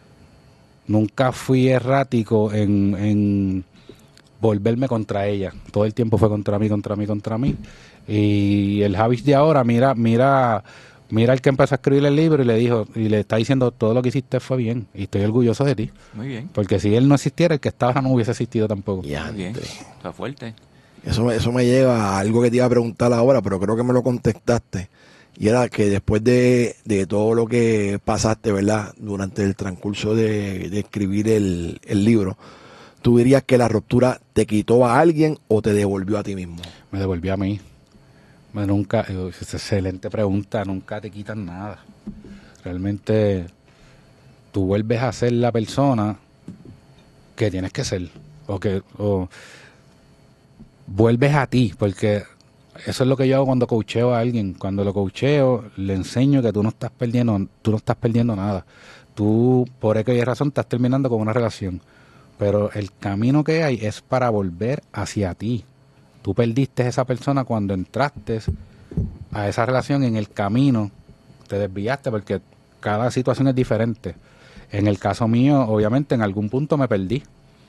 fui errático en volverme contra ella, todo el tiempo fue contra mí, y el Javish de ahora, mira el que empezó a escribir el libro y le dijo, y le está diciendo, todo lo que hiciste fue bien y estoy orgulloso de ti. Muy bien. Porque si él no existiera, el que estaba no hubiese existido tampoco. Muy bien. Está fuerte. Eso me lleva a algo que te iba a preguntar ahora, pero creo que me lo contestaste. Y era que después de todo lo que pasaste, ¿verdad? Durante el transcurso de escribir el libro, ¿tú dirías que la ruptura te quitó a alguien o te devolvió a ti mismo? Me devolvió a mí. Nunca, es excelente pregunta, nunca te quitan nada. Realmente tú vuelves a ser la persona que tienes que ser, o vuelves a ti, porque eso es lo que yo hago cuando coacheo a alguien. Cuando lo coacheo, le enseño que tú no estás perdiendo nada. Tú, por aquella razón, estás terminando con una relación, pero el camino que hay es para volver hacia ti. Tú perdiste a esa persona cuando entraste a esa relación, en el camino te desviaste, porque cada situación es diferente. En el caso mío, obviamente, en algún punto me perdí.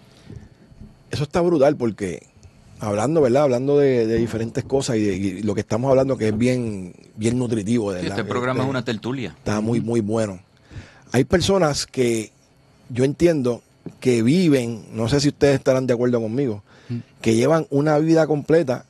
Eso está brutal porque hablando, ¿verdad? Hablando de diferentes cosas y lo que estamos hablando que es bien nutritivo. ¿Verdad? Este programa es una tertulia. Está muy bueno. Hay personas que yo entiendo que viven, no sé si ustedes estarán de acuerdo conmigo, que llevan una vida completa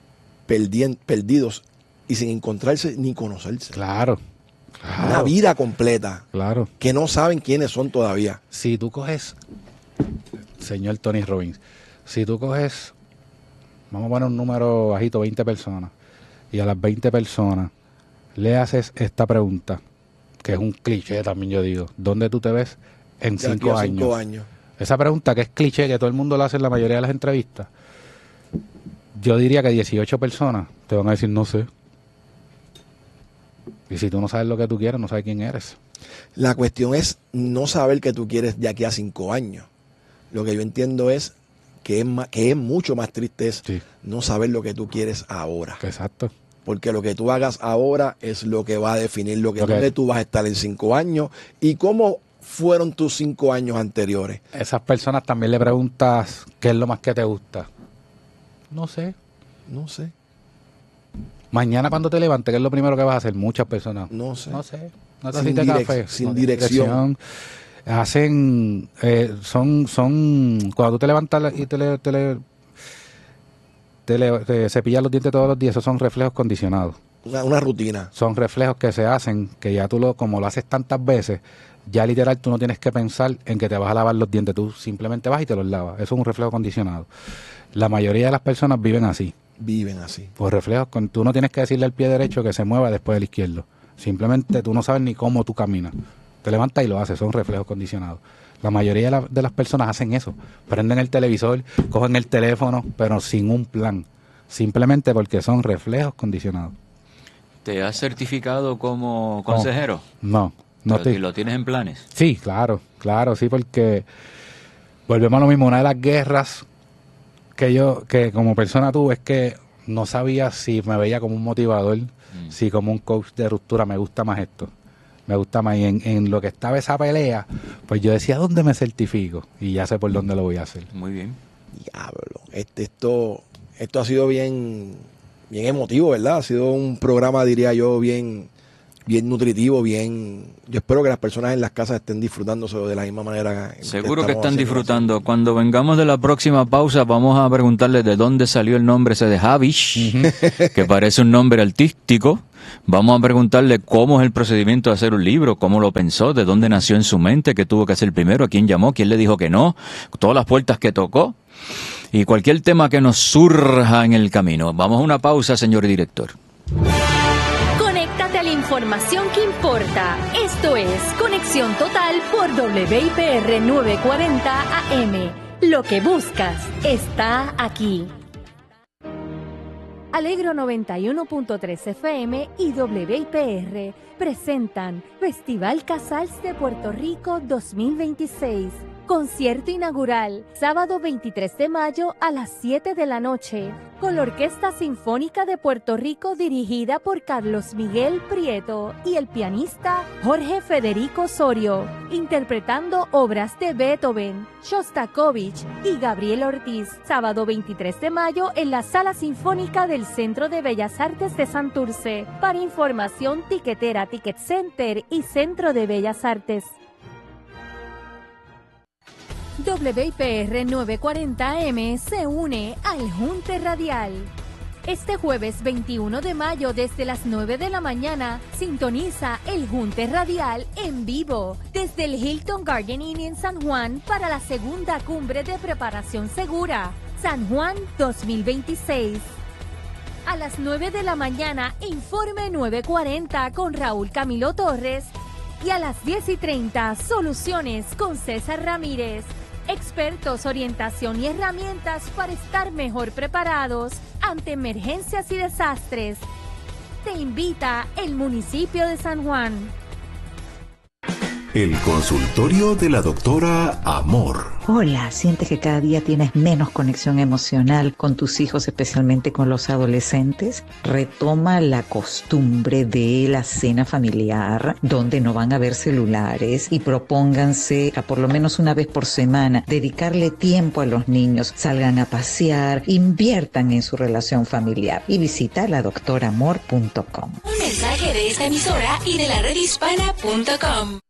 perdidos y sin encontrarse ni conocerse. Claro. Una vida completa. Claro. Que no saben quiénes son todavía. Si tú coges, señor Tony Robbins, si tú coges, vamos a poner un número bajito, 20 personas, y a las 20 personas le haces esta pregunta, que es un cliché también, yo digo, ¿dónde tú te ves en 5 años? 5 años. Esa pregunta que es cliché, que todo el mundo lo hace en la mayoría de las entrevistas, yo diría que 18 personas te van a decir no sé. Y si tú no sabes lo que tú quieres, no sabes quién eres. La cuestión es no saber qué tú quieres de aquí a 5 años. Lo que yo entiendo es que es mucho más triste no saber lo que tú quieres ahora. Exacto. Porque lo que tú hagas ahora es lo que va a definir dónde tú vas a estar en 5 años y cómo fueron tus 5 años anteriores. Esas personas también le preguntas qué es lo más que te gusta. No sé. Mañana cuando te levantes, ¿qué es lo primero que vas a hacer? Muchas personas. No sé. No te café. Sin dirección. Hacen, cuando tú te levantas y te cepillas los dientes todos los días, esos son reflejos condicionados. Una rutina. Son reflejos que se hacen, que ya como lo haces tantas veces, ya literal tú no tienes que pensar en que te vas a lavar los dientes, tú simplemente vas y te los lavas. Eso es un reflejo condicionado. La mayoría de las personas viven así. Por reflejos, tú no tienes que decirle al pie derecho que se mueva después del izquierdo. Simplemente tú no sabes ni cómo tú caminas. Te levantas y lo haces, son reflejos condicionados. La mayoría de las personas hacen eso. Prenden el televisor, cogen el teléfono, pero sin un plan. Simplemente porque son reflejos condicionados. ¿Te has certificado como consejero? No. ¿Lo tienes en planes? Sí, claro, sí, porque volvemos a lo mismo. Una de las guerras que como persona tuve es que no sabía si me veía como un motivador, si como un coach de ruptura. Me gusta más esto. Me gusta más. Y en lo que estaba esa pelea, pues yo decía, ¿dónde me certifico? Y ya sé por dónde lo voy a hacer. Muy bien. Diablo. Esto ha sido bien emotivo, ¿verdad? Ha sido un programa, diría yo, bien bien nutritivo, bien... Yo espero que las personas en las casas estén disfrutándose de la misma manera. Seguro que están disfrutando. Cuando vengamos de la próxima pausa, vamos a preguntarles de dónde salió el nombre ese de Havish, que parece un nombre artístico. Vamos a preguntarle cómo es el procedimiento de hacer un libro, cómo lo pensó, de dónde nació en su mente, qué tuvo que hacer primero, a quién llamó, quién le dijo que no, todas las puertas que tocó y cualquier tema que nos surja en el camino. Vamos a una pausa, señor director. Conéctate a la información que importa. Esto es Conexión Total por WIPR 940 AM. Lo que buscas está aquí. Alegro 91.3 FM y WIPR presentan Festival Casals de Puerto Rico 2026. Concierto inaugural, sábado 23 de mayo a las 7 de la noche, con la Orquesta Sinfónica de Puerto Rico dirigida por Carlos Miguel Prieto y el pianista Jorge Federico Osorio, interpretando obras de Beethoven, Shostakovich y Gabriel Ortiz. Sábado 23 de mayo en la Sala Sinfónica del Centro de Bellas Artes de Santurce. Para información, tiquetera, Ticket Center y Centro de Bellas Artes. WIPR 940M se une al Junte Radial. Este jueves 21 de mayo desde las 9 de la mañana sintoniza el Junte Radial en vivo desde el Hilton Garden Inn en San Juan para la segunda cumbre de preparación segura, San Juan 2026. A las 9 de la mañana, Informe 940 con Raúl Camilo Torres y a las 10:30, Soluciones con César Ramírez. Expertos, orientación y herramientas para estar mejor preparados ante emergencias y desastres. Te invita el municipio de San Juan. El consultorio de la doctora Amor. Hola, ¿sientes que cada día tienes menos conexión emocional con tus hijos, especialmente con los adolescentes? Retoma la costumbre de la cena familiar, donde no van a haber celulares, y propónganse a por lo menos una vez por semana dedicarle tiempo a los niños. Salgan a pasear, inviertan en su relación familiar y visita ladoctoramor.com. Un mensaje de esta emisora y de la redhispana.com.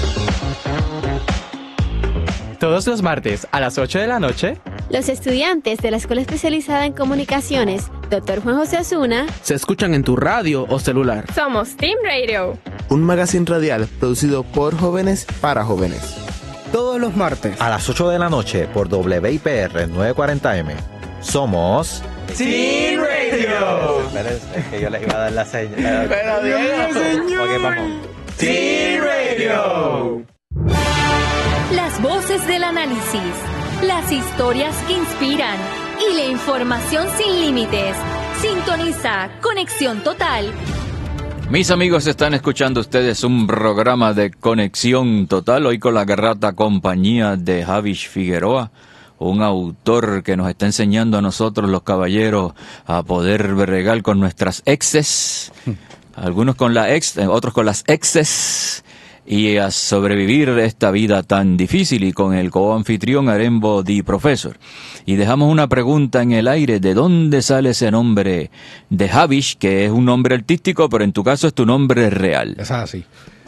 Todos los martes a las 8 de la noche, los estudiantes de la Escuela Especializada en Comunicaciones, Dr. Juan José Osuna, se escuchan en tu radio o celular. Somos Team Radio, un magazine radial producido por jóvenes para jóvenes. Todos los martes a las 8 de la noche por WIPR 940M. Somos Team Radio. Espérense, que yo les iba a dar la señal. Pero Diego, ok, vamos. Team Radio. Las voces del análisis, las historias que inspiran y la información sin límites. Sintoniza Conexión Total. Mis amigos, están escuchando ustedes un programa de Conexión Total, hoy con la grata compañía de Havish Figueroa, un autor que nos está enseñando a nosotros los caballeros a poder bregar con nuestras exes, algunos con la ex, otros con las exes, y a sobrevivir esta vida tan difícil, y con el coanfitrión Arembo the Professor. Y dejamos una pregunta en el aire: ¿de dónde sale ese nombre de Havish, que es un nombre artístico, pero en tu caso es tu nombre real? Es así.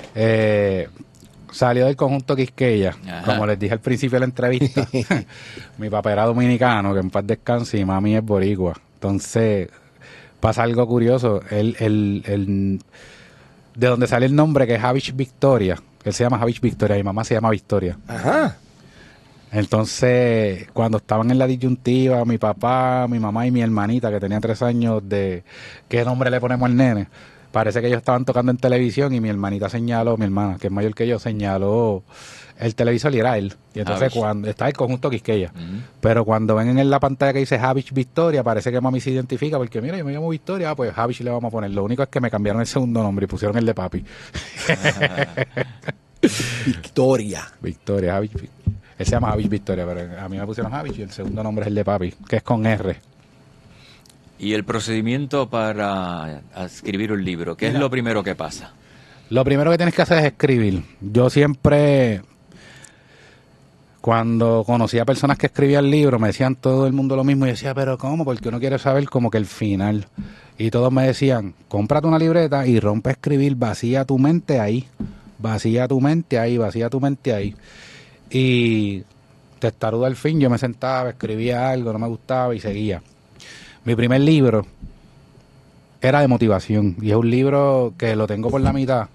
Salió del conjunto Quisqueya. Ajá. Como les dije al principio de la entrevista. Mi papá era dominicano, que en paz descanse, y mami es boricua. Entonces pasa algo curioso. De donde sale el nombre, que es Havish Victoria. Él se llama Havish Victoria, mi mamá se llama Victoria. Ajá. Entonces, cuando estaban en la disyuntiva, mi papá, mi mamá y mi hermanita, que tenía 3 años, de qué nombre le ponemos al nene, parece que ellos estaban tocando en televisión y mi hermanita señaló, mi hermana, que es mayor que yo, señaló el televisor y era él. Y entonces cuando está el conjunto Quisqueya. Pero cuando ven en la pantalla que dice Havish Victoria, parece que mami se identifica, porque mira, yo me llamo Victoria, pues Havish le vamos a poner. Lo único es que me cambiaron el segundo nombre y pusieron el de papi. Victoria, Havish. Él se llama Havish Victoria, pero a mí me pusieron Havish y el segundo nombre es el de papi, que es con R. ¿Y el procedimiento para escribir un libro? ¿Qué es lo primero que pasa? Lo primero que tienes que hacer es escribir. Yo siempre... cuando conocí a personas que escribían libros, me decían todo el mundo lo mismo. Y yo decía, ¿pero cómo? Porque uno quiere saber como que el final. Y todos me decían, cómprate una libreta y rompe a escribir, vacía tu mente ahí. Vacía tu mente ahí, vacía tu mente ahí. Y testarudo al fin, yo me sentaba, escribía algo, no me gustaba y seguía. Mi primer libro era de motivación. Y es un libro que lo tengo por la mitad.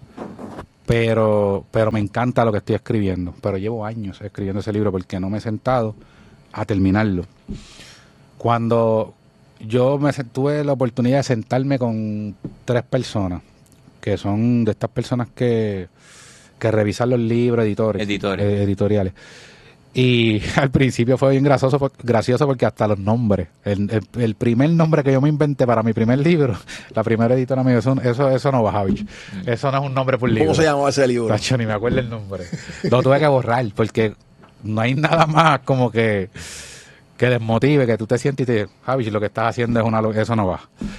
Pero me encanta lo que estoy escribiendo. Pero llevo años escribiendo ese libro porque no me he sentado a terminarlo. Cuando yo tuve la oportunidad de sentarme con 3 personas, que son de estas personas que revisan los libros, editoriales. Y al principio fue bien gracioso porque hasta los nombres, el primer nombre que yo me inventé para mi primer libro, la primera editora me dijo, eso no va, Javi. Eso no es un nombre por libro. ¿Cómo se llamaba ese libro? Tacho, ni me acuerdo el nombre. Lo tuve que borrar porque no hay nada más como que desmotive, que tú te sientes y te dices, Javi, lo que estás haciendo eso no va.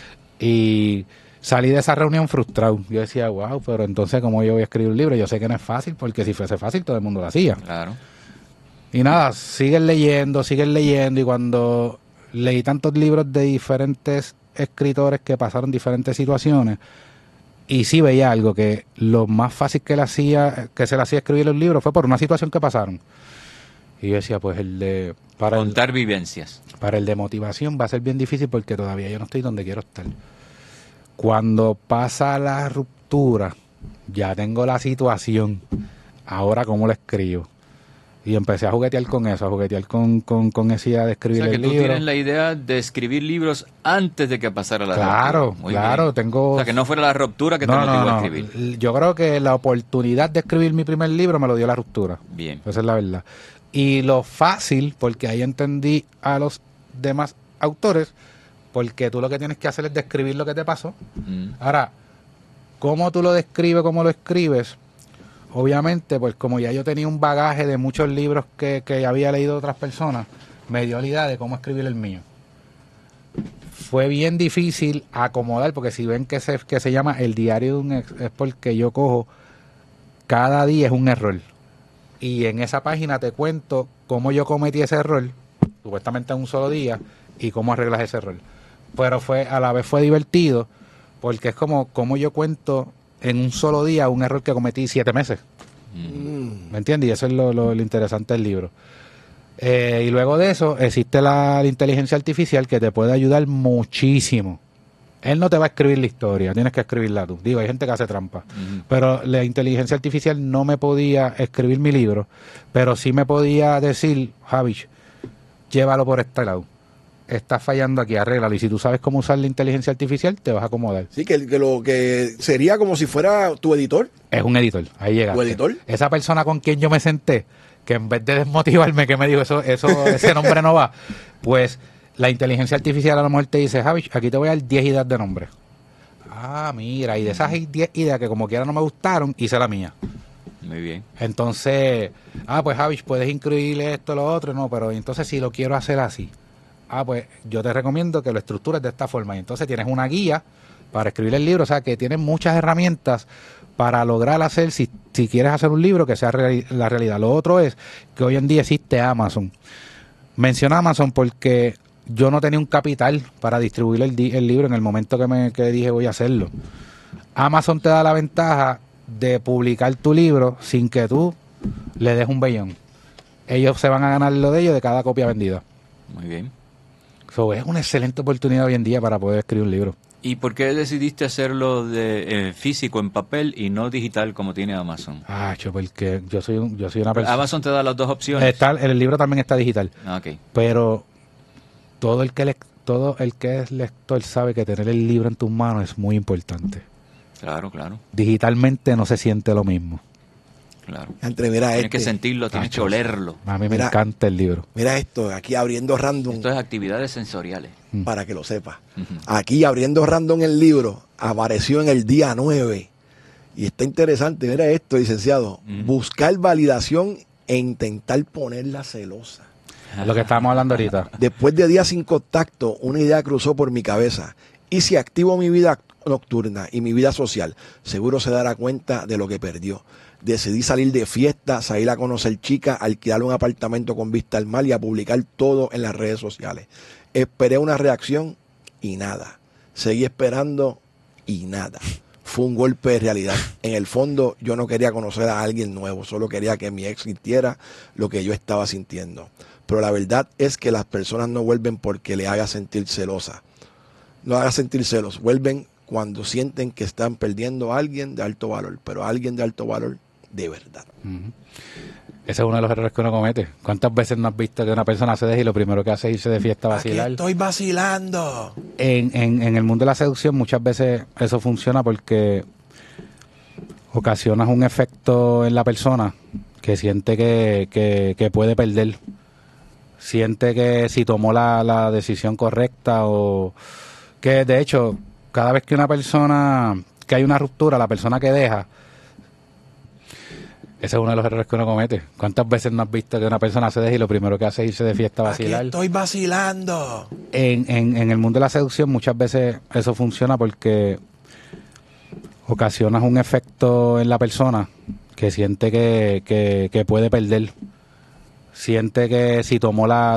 Y salí de esa reunión frustrado. Yo decía, wow, pero entonces ¿cómo yo voy a escribir un libro? Yo sé que no es fácil, porque si fuese fácil todo el mundo lo hacía. Claro. Y nada, siguen leyendo, y cuando leí tantos libros de diferentes escritores que pasaron diferentes situaciones, y sí veía algo, que lo más fácil que se le hacía escribir los libros fue por una situación que pasaron. Y yo decía, pues contar vivencias. Para el de motivación va a ser bien difícil porque todavía yo no estoy donde quiero estar. Cuando pasa la ruptura, ya tengo la situación, ahora ¿cómo lo escribo? Y empecé a juguetear con eso, con esa idea de escribir el libro. O sea, que tú tienes la idea de escribir libros antes de que pasara la ruptura. Claro, tengo... O sea, que no fuera la ruptura que te motivó a escribir. Yo creo que la oportunidad de escribir mi primer libro me lo dio la ruptura. Bien. Esa es la verdad. Y lo fácil, porque ahí entendí a los demás autores, porque tú lo que tienes que hacer es describir lo que te pasó. Ahora, ¿cómo tú lo describes, cómo lo escribes? Obviamente, pues como ya yo tenía un bagaje de muchos libros que había leído de otras personas, me dio la idea de cómo escribir el mío. Fue bien difícil acomodar, porque si ven que se llama El diario de un ex, es porque yo cojo, cada día es un error. Y en esa página te cuento cómo yo cometí ese error, supuestamente en un solo día, y cómo arreglas ese error. Pero a la vez fue divertido, porque es como yo cuento en un solo día un error que cometí 7 meses. ¿Me entiendes? Y eso es lo interesante del libro. Y luego de eso existe la inteligencia artificial que te puede ayudar muchísimo. Él no te va a escribir la historia, tienes que escribirla tú. Digo, hay gente que hace trampa. Pero la inteligencia artificial no me podía escribir mi libro, pero sí me podía decir, Javi, llévalo por este lado. Estás fallando aquí, arréglalo. Y si tú sabes cómo usar la inteligencia artificial, te vas a acomodar. Sí, que lo que sería como si fuera tu editor. Es un editor, ahí llegaste. ¿Tu editor? Esa persona con quien yo me senté, que en vez de desmotivarme, que me dijo, ese nombre no va, pues la inteligencia artificial a lo mejor te dice, Javi, aquí te voy a dar 10 ideas de nombre. Ah, mira, y de esas 10 ideas que como quiera no me gustaron, hice la mía. Muy bien. Entonces, pues Javi, puedes incluir esto, lo otro, no, pero entonces si lo quiero hacer así, pues yo te recomiendo que lo estructures de esta forma. Y entonces tienes una guía para escribir el libro, o sea que tienes muchas herramientas para lograr hacer, si quieres hacer un libro, que sea la realidad. Lo otro es que hoy en día existe Amazon. Menciono Amazon porque yo no tenía un capital para distribuir el libro en el momento que dije voy a hacerlo. Amazon te da la ventaja de publicar tu libro sin que tú le des un bellón. Ellos se van a ganar lo de ellos de cada copia vendida. Muy bien. Es una excelente oportunidad hoy en día para poder escribir un libro. ¿Y por qué decidiste hacerlo de físico, en papel, y no digital como tiene Amazon? Porque yo soy una persona... Amazon te da las dos opciones. El libro también está digital. Okay. Pero todo el que es lector sabe que tener el libro en tus manos es muy importante. Claro, claro. Digitalmente no se siente lo mismo. Claro. Tienes que sentirlo, tienes que olerlo. A mí me encanta el libro. Mira esto, aquí abriendo random. Esto es actividades sensoriales. Para que lo sepas. Aquí abriendo random el libro, apareció en el día 9. Y está interesante, mira esto, licenciado. Buscar validación e intentar ponerla celosa. Lo que estábamos hablando ahorita. Después de días sin contacto, una idea cruzó por mi cabeza. ¿Y si activo mi vida nocturna y mi vida social, seguro se dará cuenta de lo que perdió. Decidí salir de fiesta, salir a conocer chicas, alquilar un apartamento con vista al mar y a publicar todo en las redes sociales. Esperé una reacción y nada. Seguí esperando y nada. Fue un golpe de realidad. En el fondo yo no quería conocer a alguien nuevo, solo quería que mi ex sintiera lo que yo estaba sintiendo. Pero la verdad es que las personas no vuelven porque le haga sentir celosa. No haga sentir celos, vuelven cuando sienten que están perdiendo a alguien de alto valor, pero a alguien de alto valor de verdad. Ese es uno de los errores que uno comete. ¿Cuántas veces no has visto que una persona se deja y lo primero que hace es irse de fiesta a vacilar? Aquí estoy vacilando. En el mundo de la seducción muchas veces eso funciona porque ocasionas un efecto en la persona que siente que puede perder. Siente que si tomó la decisión correcta o que de hecho cada vez que que hay una ruptura, la persona que deja, ese es uno de los errores que uno comete. ¿Cuántas veces no has visto que una persona se deja y lo primero que hace es irse de fiesta a vacilar? Aquí estoy vacilando. En el mundo de la seducción muchas veces eso funciona porque ocasionas un efecto en la persona que siente que puede perder. Siente que si tomó la